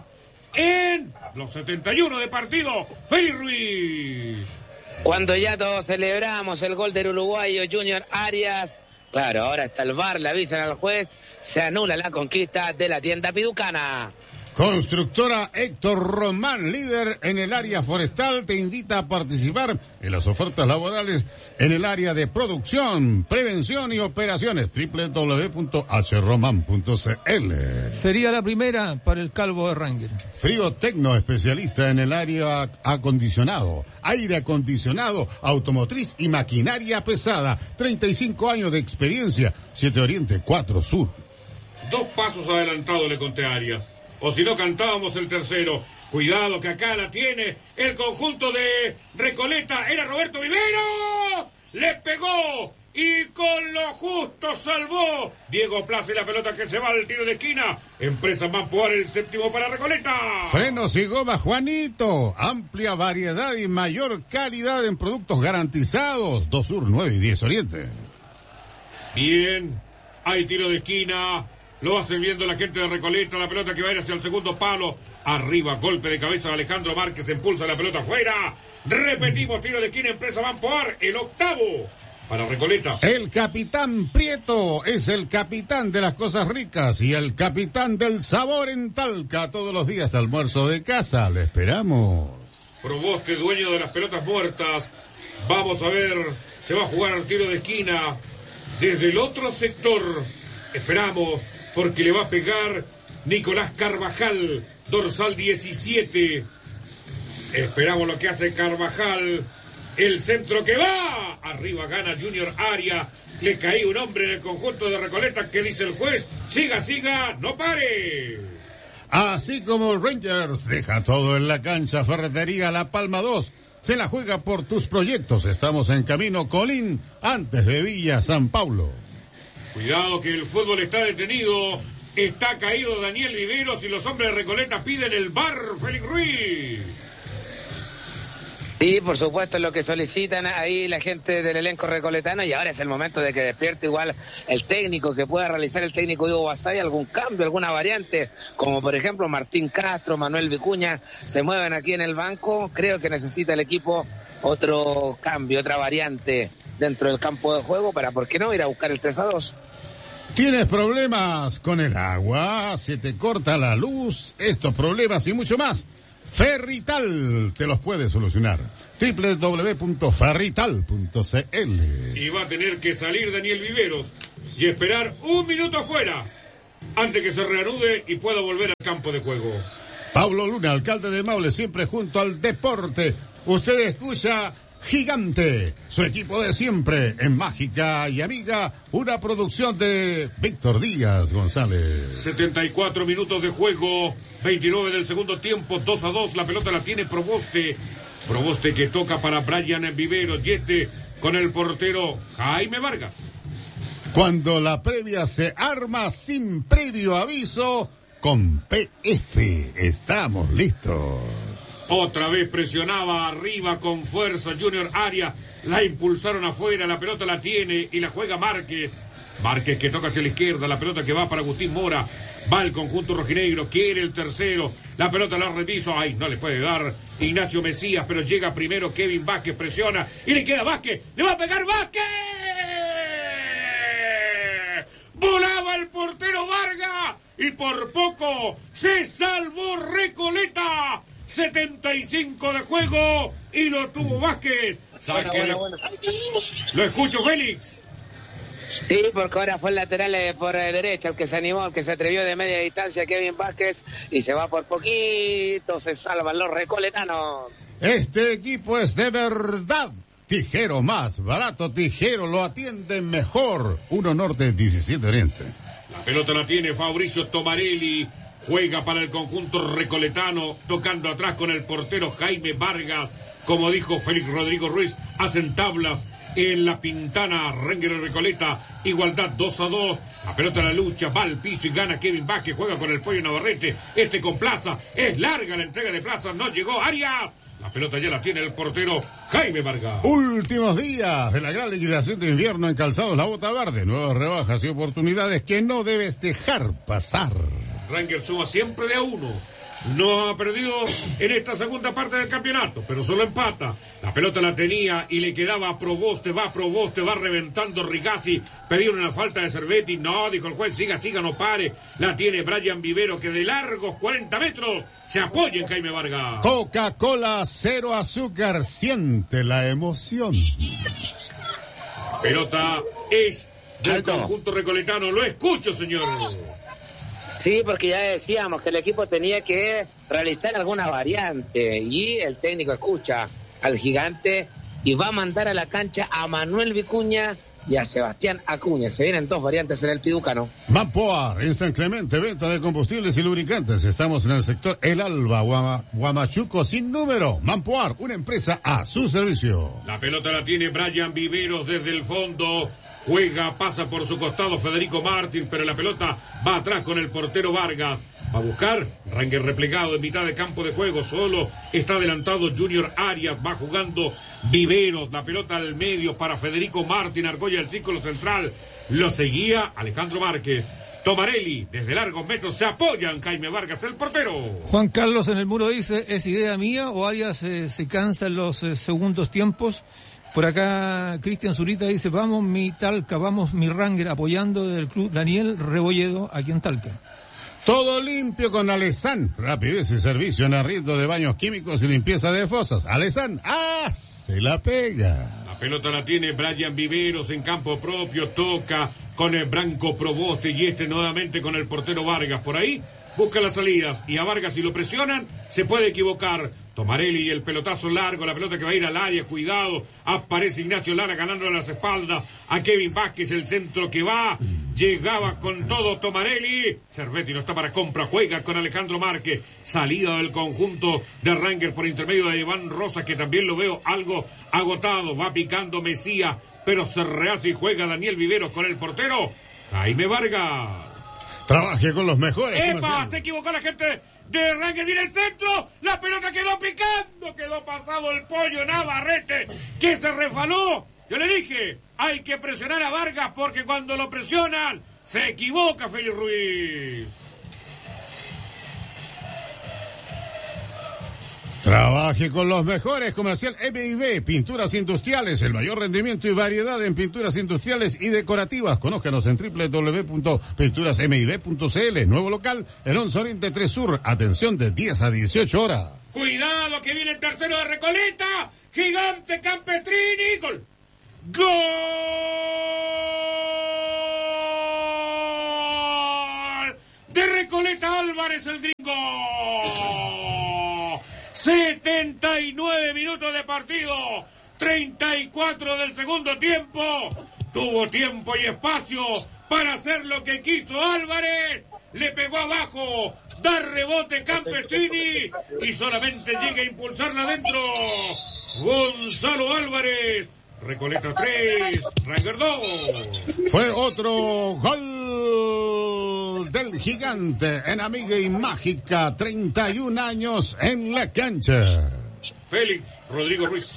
en los 71 de partido. Félix Ruiz. Cuando ya todos celebramos el gol del uruguayo Junior Arias, claro, ahora está el VAR, le avisan al juez, se anula la conquista de la tienda piducana. Constructora Héctor Román, líder en el área forestal, te invita a participar en las ofertas laborales en el área de producción, prevención y operaciones. www.hromán.cl. Sería la primera para el calvo de Rangers. Frío Tecno, especialista en el área acondicionado, aire acondicionado, automotriz y maquinaria pesada. 35 años de experiencia. 7 Oriente, 4 Sur. 2 pasos adelantado le conté a Arias. O si no, cantábamos el tercero. Cuidado que acá la tiene el conjunto de Recoleta. Era Roberto Viveros. Le pegó y con lo justo salvó Diego Plaza y la pelota que se va al tiro de esquina. Empresa Mampoar, el séptimo para Recoleta. Frenos y goma Juanito. Amplia variedad y mayor calidad en productos garantizados. 2 Sur, 9 y 10 Oriente. Bien. Hay tiro de esquina. Lo va sirviendo la gente de Recoleta. La pelota que va a ir hacia el segundo palo. Arriba, golpe de cabeza de Alejandro Márquez. Impulsa la pelota afuera. Repetimos, tiro de esquina, Empresa Mampoar. El octavo para Recoleta. El capitán Prieto es el capitán de las cosas ricas y el capitán del sabor en Talca. Todos los días almuerzo de casa. Le esperamos. Proboste, dueño de las pelotas muertas. Vamos a ver. Se va a jugar al tiro de esquina. Desde el otro sector. Esperamos. Porque le va a pegar Nicolás Carvajal, dorsal 17. Esperamos lo que hace Carvajal. El centro que va. Arriba gana Junior Arias. Le caía un hombre en el conjunto de Recoleta. ¿Qué dice el juez? Siga, no pare. Así como Rangers deja todo en la cancha, Ferretería La Palma 2 se la juega por tus proyectos. Estamos en camino Colín, antes de Villa San Paulo. Cuidado que el fútbol está detenido. Está caído Daniel Viveros y los hombres de Recoleta piden el VAR, Félix Ruiz. Sí, por supuesto, es lo que solicitan ahí la gente del elenco recoletano, y ahora es el momento de que despierte igual el técnico, que pueda realizar el técnico Hugo Basay algún cambio, alguna variante, como por ejemplo Martín Castro, Manuel Vicuña, se mueven aquí en el banco. Creo que necesita el equipo otro cambio, otra variante dentro del campo de juego para, ¿por qué no?, ir a buscar el 3-2. ¿Tienes problemas con el agua? ¿Se te corta la luz? Estos problemas y mucho más, Ferrital te los puede solucionar. www.ferrital.cl. Y va a tener que salir Daniel Viveros y esperar 1 minuto afuera. antes que se reanude y pueda volver al campo de juego. Pablo Luna, alcalde de Maule, siempre junto al deporte. Usted escucha Gigante, su equipo de siempre en Mágica y Amiga, una producción de Víctor Díaz González. 74 minutos de juego, 29 del segundo tiempo, 2-2, la pelota la tiene Proboste. Proboste que toca para Brian Viveros y con el portero Jaime Vargas. Cuando la previa se arma sin previo aviso, con PF estamos listos. Otra vez presionaba arriba con fuerza Junior Arias, la impulsaron afuera, la pelota la tiene y la juega Márquez. Márquez que toca hacia la izquierda, la pelota que va para Agustín Mora, va el conjunto rojinegro, quiere el tercero, la pelota la reviso, ay, no le puede dar Ignacio Mesías, pero llega primero Kevin Vázquez, presiona y le queda Vázquez, le va a pegar Vázquez. Volaba el portero Vargas y por poco se salvó Recoleta. 75 de juego y lo tuvo Vázquez. Bueno. Lo escucho, Félix. Sí, porque ahora fue el lateral por derecha, el que se animó, el que se atrevió de media distancia, Kevin Vázquez, y se va por poquito, se salvan los recoletanos. Este equipo es de verdad. Tijero más barato, Tijero lo atienden mejor. 1 Norte, 17 Oriente. La pelota la tiene Fabricio Tomarelli. Juega para el conjunto recoletano, tocando atrás con el portero Jaime Vargas. Como dijo Félix Rodrigo Ruiz, hacen tablas en la Pintana, Ranger y Recoleta. Igualdad 2-2. La pelota la lucha, va al piso y gana Kevin Vázquez. Juega con el Pollo Navarrete. Con Plaza. Es larga la entrega de Plaza. No llegó Arias. La pelota ya la tiene el portero Jaime Vargas. Últimos días de la gran liquidación de invierno en Calzados La Bota Verde. Nuevas rebajas y oportunidades que no debes dejar pasar. Ranger suma siempre de a 1. No ha perdido en esta segunda parte del campeonato, pero solo empata. La pelota la tenía y le quedaba a Proboste, va reventando Rigazzi. Pidieron una falta de Cervetti. No, dijo el juez, siga, no pare. La tiene Brian Vivero, que de largos 40 metros se apoya en Jaime Vargas. Coca-Cola, 0 azúcar, siente la emoción. Pelota es del conjunto recoletano. Lo escucho, señor. Sí, porque ya decíamos que el equipo tenía que realizar alguna variante y el técnico escucha al Gigante y va a mandar a la cancha a Manuel Vicuña y a Sebastián Acuña. Se vienen 2 variantes en el Piducano. Mampoar, en San Clemente, venta de combustibles y lubricantes. Estamos en el sector El Alba, Guamachuco sin número. Mampoar, una empresa a su servicio. La pelota la tiene Brian Viveros desde el fondo. Juega, pasa por su costado Federico Martín, pero la pelota va atrás con el portero Vargas. Va a buscar, Ranger replegado en mitad de campo de juego, solo está adelantado Junior Arias, va jugando Viveros, la pelota al medio para Federico Martín, argolla el círculo central, lo seguía Alejandro Márquez. Tomarelli, desde largos metros, se apoya en Jaime Vargas, el portero. Juan Carlos en el muro dice, ¿es idea mía o Arias se cansa en los segundos tiempos? Por acá Cristian Zurita dice, vamos mi Talca, vamos mi Ranger, apoyando del club Daniel Rebolledo aquí en Talca. Todo limpio con Alesan, rapidez y servicio en arriendo de baños químicos y limpieza de fosas. Alesan, se la pega. La pelota la tiene Brian Viveros en campo propio, toca con el Branco Proboste y nuevamente con el portero Vargas. Por ahí busca las salidas y a Vargas si lo presionan se puede equivocar. Tomarelli y el pelotazo largo, la pelota que va a ir al área, cuidado, aparece Ignacio Lara ganándole las espaldas a Kevin Vázquez, el centro que va, llegaba con todo Tomarelli, Cervetti no está para compra, juega con Alejandro Márquez, salida del conjunto de Ranger por intermedio de Iván Rosa, que también lo veo algo agotado, va picando Mesías, pero se rehace y juega Daniel Viveros con el portero Jaime Vargas. Trabaje con los mejores. ¡Epa! Se equivocó la gente de Ranger, viene el centro, la pelota quedó picando, quedó pasado el Pollo Navarrete, que se refaló. Yo le dije, hay que presionar a Vargas porque cuando lo presionan, se equivoca Félix Ruiz. Trabaje con los mejores. Comercial M&B, pinturas industriales, el mayor rendimiento y variedad en pinturas industriales y decorativas. Conózcanos en www.pinturasmib.cl. Nuevo local en 11 Oriente 3 Sur. Atención de 10 a 18 horas. Cuidado que viene el tercero de Recoleta. Gigante Campestrini. Gol. ¡Gol! Álvarez, el gringo. 79 minutos de partido, 34 del segundo tiempo. Tuvo tiempo y espacio para hacer lo que quiso Álvarez. Le pegó abajo, da rebote Campestrini y solamente llega a impulsarla adentro. Gonzalo Álvarez. Recoleta 3, Ranger 2. Fue otro gol del Gigante en Amiga y Mágica, 31 años en la cancha. Félix Rodrigo Ruiz.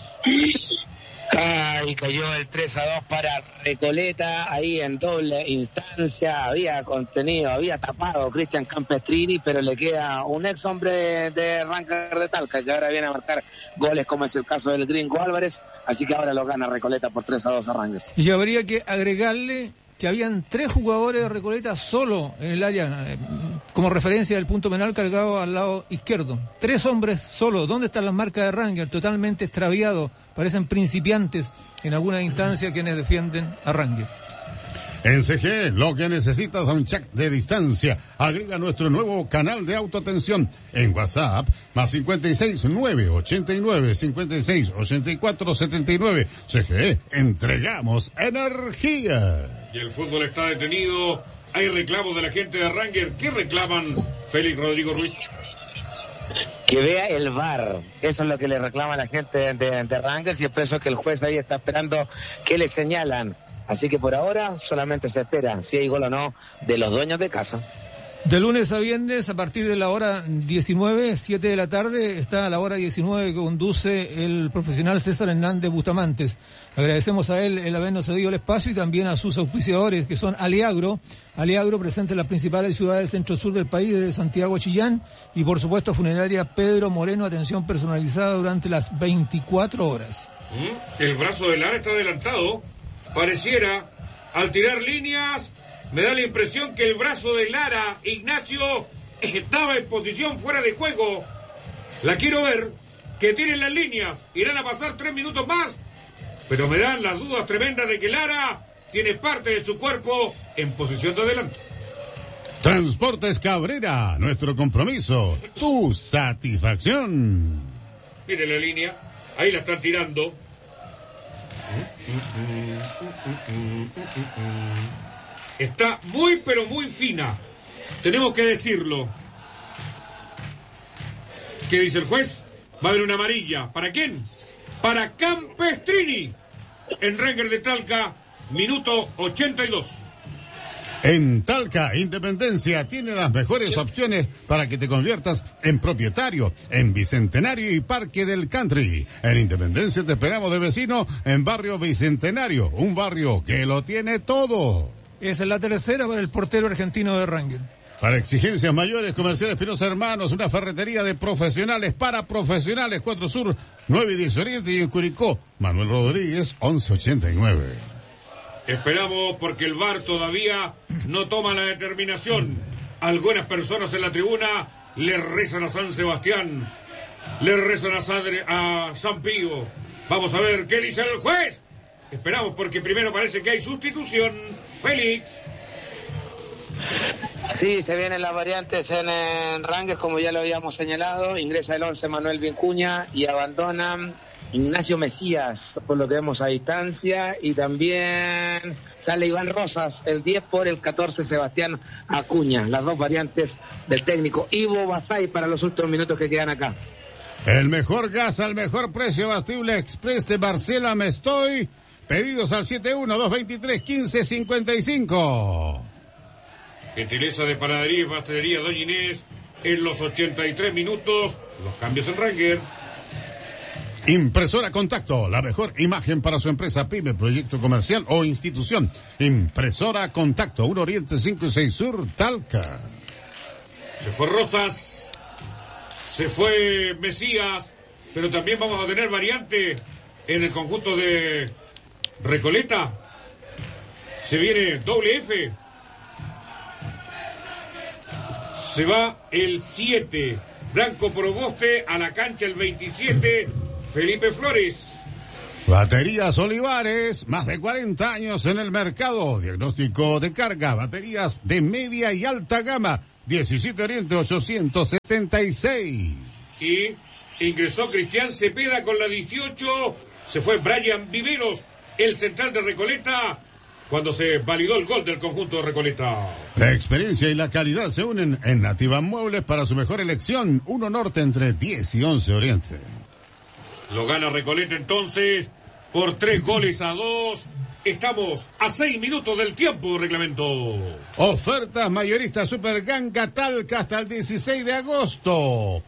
Ay, cayó el 3-2 para Recoleta, ahí en doble instancia, había contenido, había tapado Cristian Campestrini, pero le queda un ex hombre de Ranger de Talca, que ahora viene a marcar goles, como es el caso del gringo Álvarez, así que ahora lo gana Recoleta por 3-2 a Rangers. Y habría que agregarle que habían 3 jugadores de Recoleta solo en el área, como referencia del punto penal cargado al lado izquierdo. 3 hombres solo. ¿Dónde están las marcas de Ranger? Totalmente extraviados. Parecen principiantes en alguna instancia quienes defienden a Ranger. En CG, lo que necesitas a un check de distancia. Agrega nuestro nuevo canal de autoatención en WhatsApp, más 56 989 56 84 79. CG, entregamos energía. Y el fútbol está detenido. Hay reclamos de la gente de Ranger. ¿Qué reclaman, Félix Rodrigo Ruiz? Que vea el VAR. Eso es lo que le reclama la gente de Rangers, y es por eso que el juez ahí está esperando que le señalan. Así que por ahora solamente se espera si hay gol o no de los dueños de casa. De lunes a viernes, a partir de la hora 19, 7 de la tarde, está a la hora 19 que conduce el profesional César Hernández Bustamantes. Agradecemos a él el habernos cedido el espacio y también a sus auspiciadores, que son Aliagro presente en las principales ciudades del centro-sur del país, desde Santiago a Chillán, y por supuesto Funeraria Pedro Moreno, atención personalizada durante las 24 horas. El brazo de Lara está adelantado. Pareciera, al tirar líneas, me da la impresión que el brazo de Lara, Ignacio, estaba en posición fuera de juego. La quiero ver, que tiren las líneas, irán a pasar 3 minutos más, pero me dan las dudas tremendas de que Lara tiene parte de su cuerpo en posición de adelante. Transportes Cabrera, nuestro compromiso, tu satisfacción. Mire la línea, ahí la están tirando. Está muy pero muy fina, tenemos que decirlo. ¿Qué dice el juez? Va a haber una amarilla. ¿Para quién? Para Campestrini en Ranger de Talca, minuto 82. En Talca, Independencia tiene las mejores opciones para que te conviertas en propietario en Bicentenario y Parque del Country. En Independencia te esperamos de vecino en Barrio Bicentenario, un barrio que lo tiene todo. Esa es la tercera para el portero argentino de Ranger. Para exigencias mayores, Comercial Espinosa Hermanos, una ferretería de profesionales para profesionales, 4 Sur, 9 y 10 Oriente, y en Curicó, Manuel Rodríguez, 1189. Esperamos porque el VAR todavía no toma la determinación. Algunas personas en la tribuna le rezan a San Sebastián, le rezan a San Pío. Vamos a ver qué dice el juez. Esperamos porque primero parece que hay sustitución. Félix. Sí, se vienen las variantes en Rangers, como ya lo habíamos señalado. Ingresa el 11 Manuel Vincuña y abandonan Ignacio Mesías, por lo que vemos a distancia, y también sale Iván Rosas, el 10 por el 14 Sebastián Acuña. Las dos variantes del técnico Ivo Basay para los últimos minutos que quedan acá. El mejor gas al mejor precio, Abastible Express de Barcela Mestoy. Pedidos al 71-223-1555. Gentileza de Panadería y Pastelería Doña Inés en los 83 minutos. Los cambios en Ranger. Impresora Contacto, la mejor imagen para su empresa, pyme, proyecto comercial o institución. Impresora Contacto, 1 Oriente 5 y 6 Sur, Talca. Se fue Rosas, se fue Mesías, pero también vamos a tener variante en el conjunto de Recoleta. Se viene doble F. Se va el 7, Blanco Proboste, a la cancha el 27, Felipe Flores. Baterías Olivares, más de 40 años en el mercado. Diagnóstico de carga, baterías de media y alta gama. 17 Oriente 876. Y ingresó Cristian Cepeda con la 18. Se fue Brian Viveros, el central de Recoleta, cuando se validó el gol del conjunto de Recoleta. La experiencia y la calidad se unen en Nativa Muebles para su mejor elección. 1 Norte entre 10 y 11 Oriente. Lo gana Recoleta entonces por 3-2. Estamos a 6 minutos del tiempo de reglamento. Ofertas mayoristas Super Ganga Talca hasta el 16 de agosto.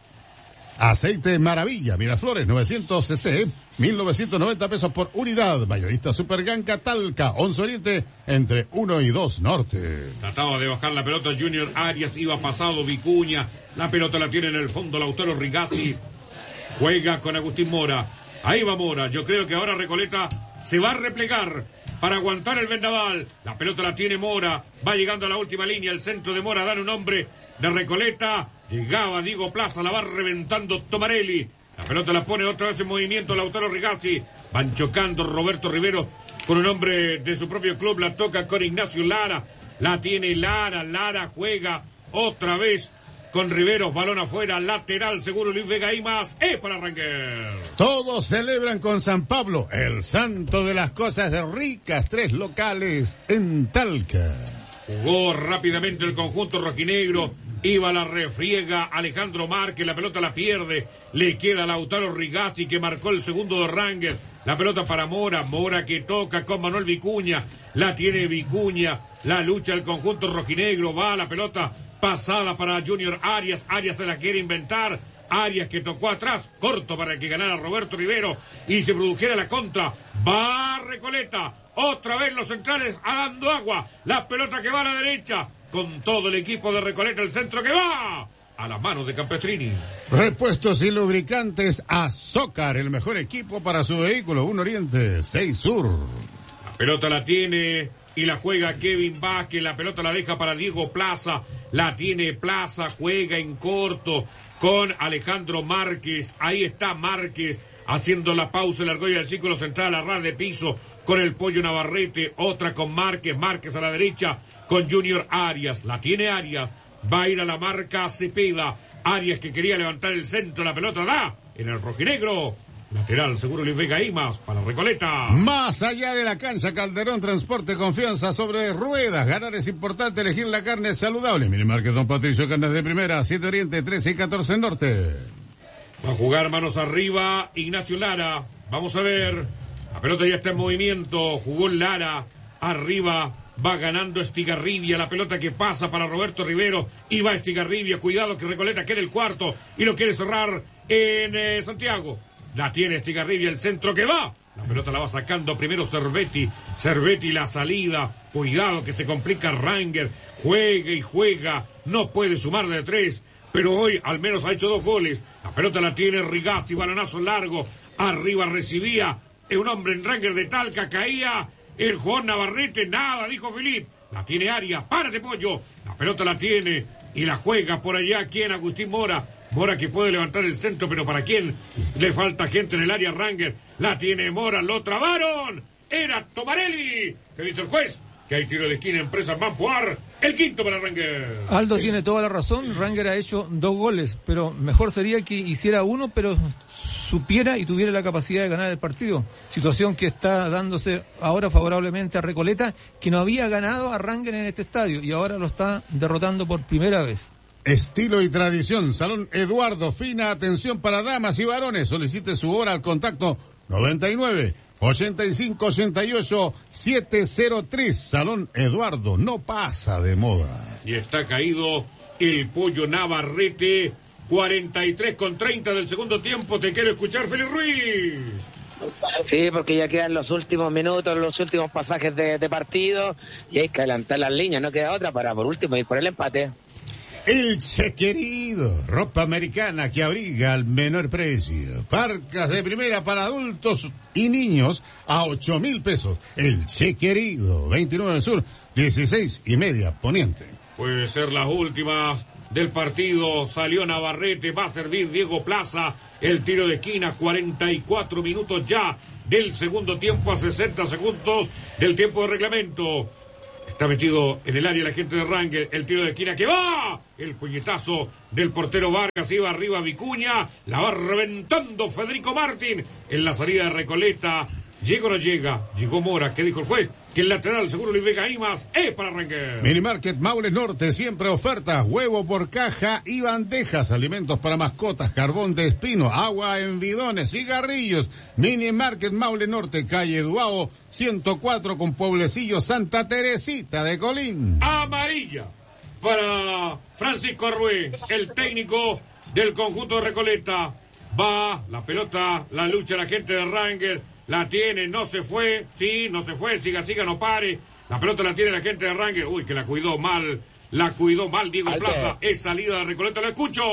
Aceite Maravilla Miraflores 900 cc, 1.990 pesos por unidad. Mayorista Super Ganga Talca, 11 Oriente, entre 1 y 2 Norte. Trataba de bajar la pelota Junior Arias, iba pasado Vicuña. La pelota la tiene en el fondo Lautaro Rigazzi. Juega con Agustín Mora. Ahí va Mora. Yo creo que ahora Recoleta se va a replegar para aguantar el vendaval. La pelota la tiene Mora. Va llegando a la última línea. El centro de Mora da un hombre de Recoleta. Llegaba Diego Plaza, la va reventando Tomarelli. La pelota la pone otra vez en movimiento Lautaro Rigazzi. Van chocando Roberto Rivero con un hombre de su propio club. La toca con Ignacio Lara. La tiene Lara. Lara juega otra vez con Riveros. Balón afuera. Lateral seguro Luis Vega y más. Es para Ranger. Todos celebran con San Pablo, el santo de las cosas ricas. 3 locales en Talca. Jugó rápidamente el conjunto rojinegro. Iba la refriega Alejandro Márquez, la pelota la pierde, le queda Lautaro Rigazzi que marcó el segundo de Ranger, la pelota para Mora, Mora que toca con Manuel Vicuña, la tiene Vicuña, la lucha el conjunto rojinegro, va la pelota pasada para Junior Arias, Arias se la quiere inventar, Arias que tocó atrás, corto para que ganara Roberto Rivero y se produjera la contra, va Recoleta, otra vez los centrales dando agua, la pelota que va a la derecha, con todo el equipo de Recoleta, el centro que va a las manos de Campestrini. Repuestos y lubricantes Azócar, el mejor equipo para su vehículo. 1 Oriente, 6 Sur. La pelota la tiene y la juega Kevin Vázquez, la pelota la deja para Diego Plaza, la tiene Plaza, juega en corto con Alejandro Márquez, ahí está Márquez haciendo la pausa, la argolla del círculo central, a ras de piso con el Pollo Navarrete, otra con Márquez, Márquez a la derecha con Junior Arias, la tiene Arias, va a ir a la marca Cepeda, Arias que quería levantar el centro, la pelota da en el rojinegro, lateral seguro Luis Vega Imas para Recoleta. Más allá de la cancha, Calderón Transporte, confianza sobre ruedas, ganar es importante, elegir la carne saludable. Mini Market Don Patricio, carnes de primera, 7 Oriente, 13 y 14 Norte. Va a jugar manos arriba Ignacio Lara, vamos a ver, la pelota ya está en movimiento, jugó Lara, arriba, va ganando Estigarribia, la pelota que pasa para Roberto Rivero, y va Estigarribia, cuidado que Recoleta quiere el cuarto, y lo quiere cerrar en Santiago, la tiene Estigarribia, el centro que va, la pelota la va sacando primero Cervetti la salida, cuidado que se complica Ranger, juega y juega, no puede sumar de 3, pero hoy al menos ha hecho 2 goles, la pelota la tiene Rigazzi, balonazo largo, arriba recibía, un hombre en Ranger de Talca, caía el jugador Navarrete, nada, dijo Filip, la tiene Arias, párate Pollo, la pelota la tiene y la juega por allá, ¿quién? Agustín Mora, Mora que puede levantar el centro, pero ¿para quién? Le falta gente en el área Ranger, la tiene Mora, lo trabaron, era Tomarelli, ¿qué dice el juez? Que hay tiro de esquina, Empresa Mampuar, el quinto para Ranger. Aldo tiene toda la razón, Ranger ha hecho 2 goles, pero mejor sería que hiciera 1, pero supiera y tuviera la capacidad de ganar el partido. Situación que está dándose ahora favorablemente a Recoleta, que no había ganado a Ranger en este estadio y ahora lo está derrotando por primera vez. Estilo y tradición, Salón Eduardo, fina atención para damas y varones. Solicite su hora al contacto 99 85 88 703. Salón Eduardo, no pasa de moda. Y está caído el Pollo Navarrete, 43:30 del segundo tiempo. Te quiero escuchar, Félix Ruiz. Sí, porque ya quedan los últimos minutos, los últimos pasajes de partido y hay que adelantar las líneas, no queda otra para por último ir por el empate. El Che Querido, ropa americana que abriga al menor precio. Parcas de primera para adultos y niños a 8,000 pesos. El Che Querido, 29 Sur, 16:30 Poniente. Puede ser las últimas del partido. Salió Navarrete, va a servir Diego Plaza. El tiro de esquina, 44 minutos ya del segundo tiempo a 60 segundos del tiempo de reglamento. Está metido en el área la gente de Ranger. El tiro de esquina que va. El puñetazo del portero Vargas. Iba arriba Vicuña. La va reventando Federico Martín. En la salida de Recoleta. ¿Llega o no llega? Llegó Mora. ¿Qué dijo el juez? Que el lateral seguro Luis Vega Imas es para Ranger. Minimarket Maule Norte, siempre ofertas, huevo por caja y bandejas, alimentos para mascotas, carbón de espino, agua en bidones, cigarrillos. Minimarket Maule Norte, calle Duao, 104 con Pueblecillo, Santa Teresita de Colín. Amarilla para Francisco Arrué, el técnico del conjunto de Recoleta. Va la pelota, la lucha la gente de Ranger. La tiene, no se fue, sí, no se fue, siga, no pare. La pelota la tiene la gente de Ranger. Uy, que la cuidó mal Diego Plaza. Es salida de Recoleta, lo escucho.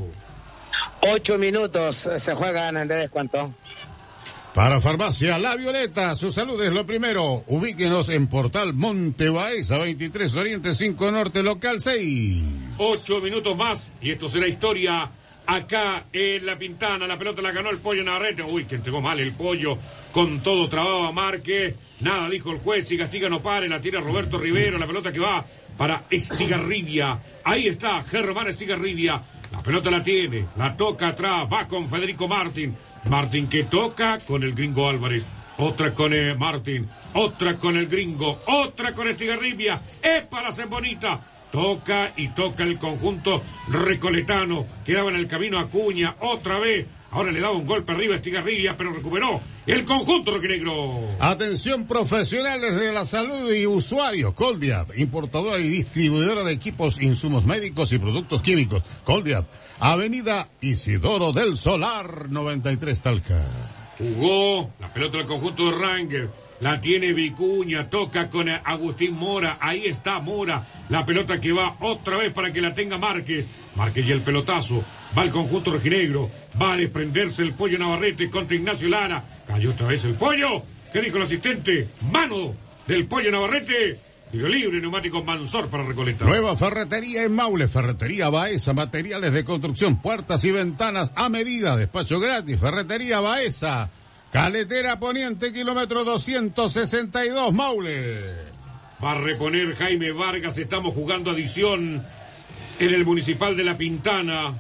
8 minutos se juegan en de descuento. Para Farmacia La Violeta, su salud es lo primero. Ubíquenos en Portal Monte Baeza, 23 Oriente 5 Norte, local 6. 8 minutos más y esto será historia acá en La Pintana. La pelota la ganó el Pollo Navarrete. Uy, que entregó mal el Pollo. Con todo trabado a Márquez. Nada, dijo el juez. Siga, no pare. La tira Roberto Rivero. La pelota que va para Estigarribia. Ahí está Germán Estigarribia. La pelota la tiene. La toca atrás. Va con Federico Martín. Martín que toca con el gringo Álvarez. Otra con Martín. Otra con el gringo. Otra con Estigarribia. Es para Zembonita. Toca y toca el conjunto recoletano. Quedaba en el camino Acuña. Otra vez. Ahora le daba un golpe arriba a Estigarribia, pero recuperó el conjunto rojinegro. Atención profesionales de la salud y usuarios. Coldiab, importadora y distribuidora de equipos, insumos médicos y productos químicos. Coldiab, Avenida Isidoro del Solar, 93 Talca. Jugó la pelota del conjunto de Ranger. La tiene Vicuña, toca con Agustín Mora. Ahí está Mora. La pelota que va otra vez para que la tenga Márquez. Márquez y el pelotazo. Va el conjunto rojinegro. Va a desprenderse el Pollo Navarrete contra Ignacio Lara. Cayó otra vez el Pollo. ¿Qué dijo el asistente? Mano del Pollo Navarrete. Tiro libre, neumático Mansor para Recoleta. Nueva ferretería en Maule, Ferretería Baeza, materiales de construcción, puertas y ventanas a medida, despacho gratis, Ferretería Baeza, Caletera Poniente, kilómetro 262, Maule. Va a reponer Jaime Vargas, estamos jugando adición en el Municipal de La Pintana.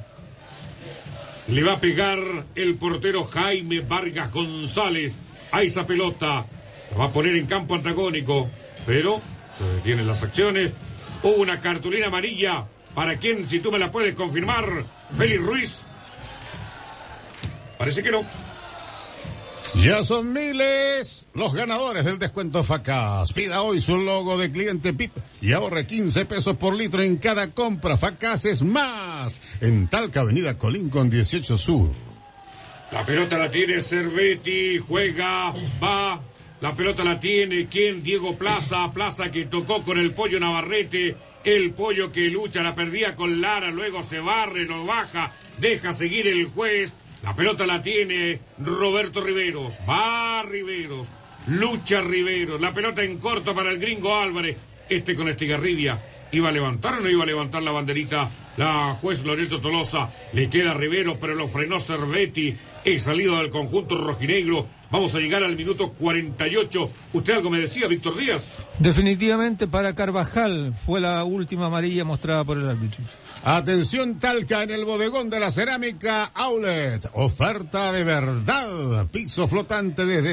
Le va a pegar el portero Jaime Vargas González a esa pelota. La va a poner en campo antagónico, pero se detienen las acciones. Hubo una cartulina amarilla. ¿Para quién? Si tú me la puedes confirmar, Félix Ruiz. Parece que no. Ya son miles los ganadores del descuento Facaz. Pida hoy su logo de cliente PIP y ahorre 15 pesos por litro en cada compra. Facaz es más. En Talca, Avenida Colín con 18 Sur. La pelota la tiene Cervetti, juega, va. La pelota la tiene, ¿quién? Diego Plaza. Plaza que tocó con el Pollo Navarrete. El Pollo que lucha, la perdía con Lara, luego se barre, lo baja, deja seguir el juez. La pelota la tiene Roberto Riveros. Va Riveros. Lucha Riveros. La pelota en corto para el gringo Álvarez. Con Estigarribia. ¿Iba a levantar o no iba a levantar la banderita? La juez Loreto Tolosa. Le queda Riveros, pero lo frenó Cervetti. Es salido del conjunto rojinegro. Vamos a llegar al minuto 48. ¿Usted algo me decía, Víctor Díaz? Definitivamente para Carvajal fue la última amarilla mostrada por el árbitro. Atención Talca, en el bodegón de la cerámica Outlet. Oferta de verdad. Piso flotante desde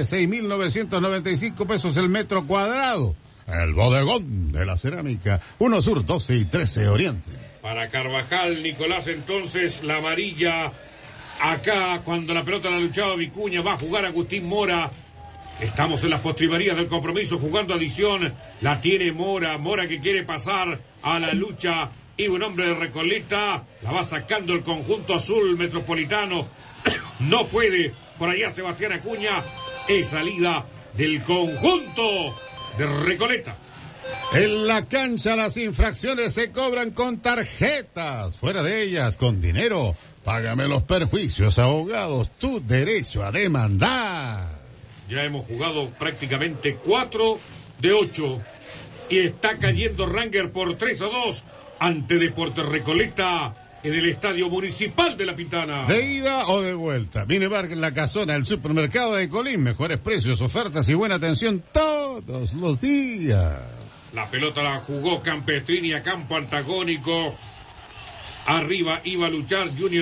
6.995 pesos el metro cuadrado. El bodegón de la cerámica. 1 Sur, 12 y 13 Oriente. Para Carvajal, Nicolás, entonces la amarilla. Acá, cuando la pelota la luchaba Vicuña, va a jugar Agustín Mora. Estamos en las postrimerías del compromiso, jugando adición. La tiene Mora. Mora que quiere pasar a la lucha. Y un hombre de Recoleta. La va sacando el conjunto azul metropolitano. No puede. Por allá Sebastián Acuña. Es salida del conjunto de Recoleta. En la cancha las infracciones se cobran con tarjetas. Fuera de ellas, con dinero. Págame los perjuicios, abogados. Tu derecho a demandar. Ya hemos jugado prácticamente 4 de 8. Y está cayendo Ranger por 3-2 ante Deportes Recoleta en el Estadio Municipal de La Pintana. ¿De ida o de vuelta? Minibar La Casona, el supermercado de Colín. Mejores precios, ofertas y buena atención todos los días. La pelota la jugó Campestrini a campo antagónico. Arriba iba a luchar Junior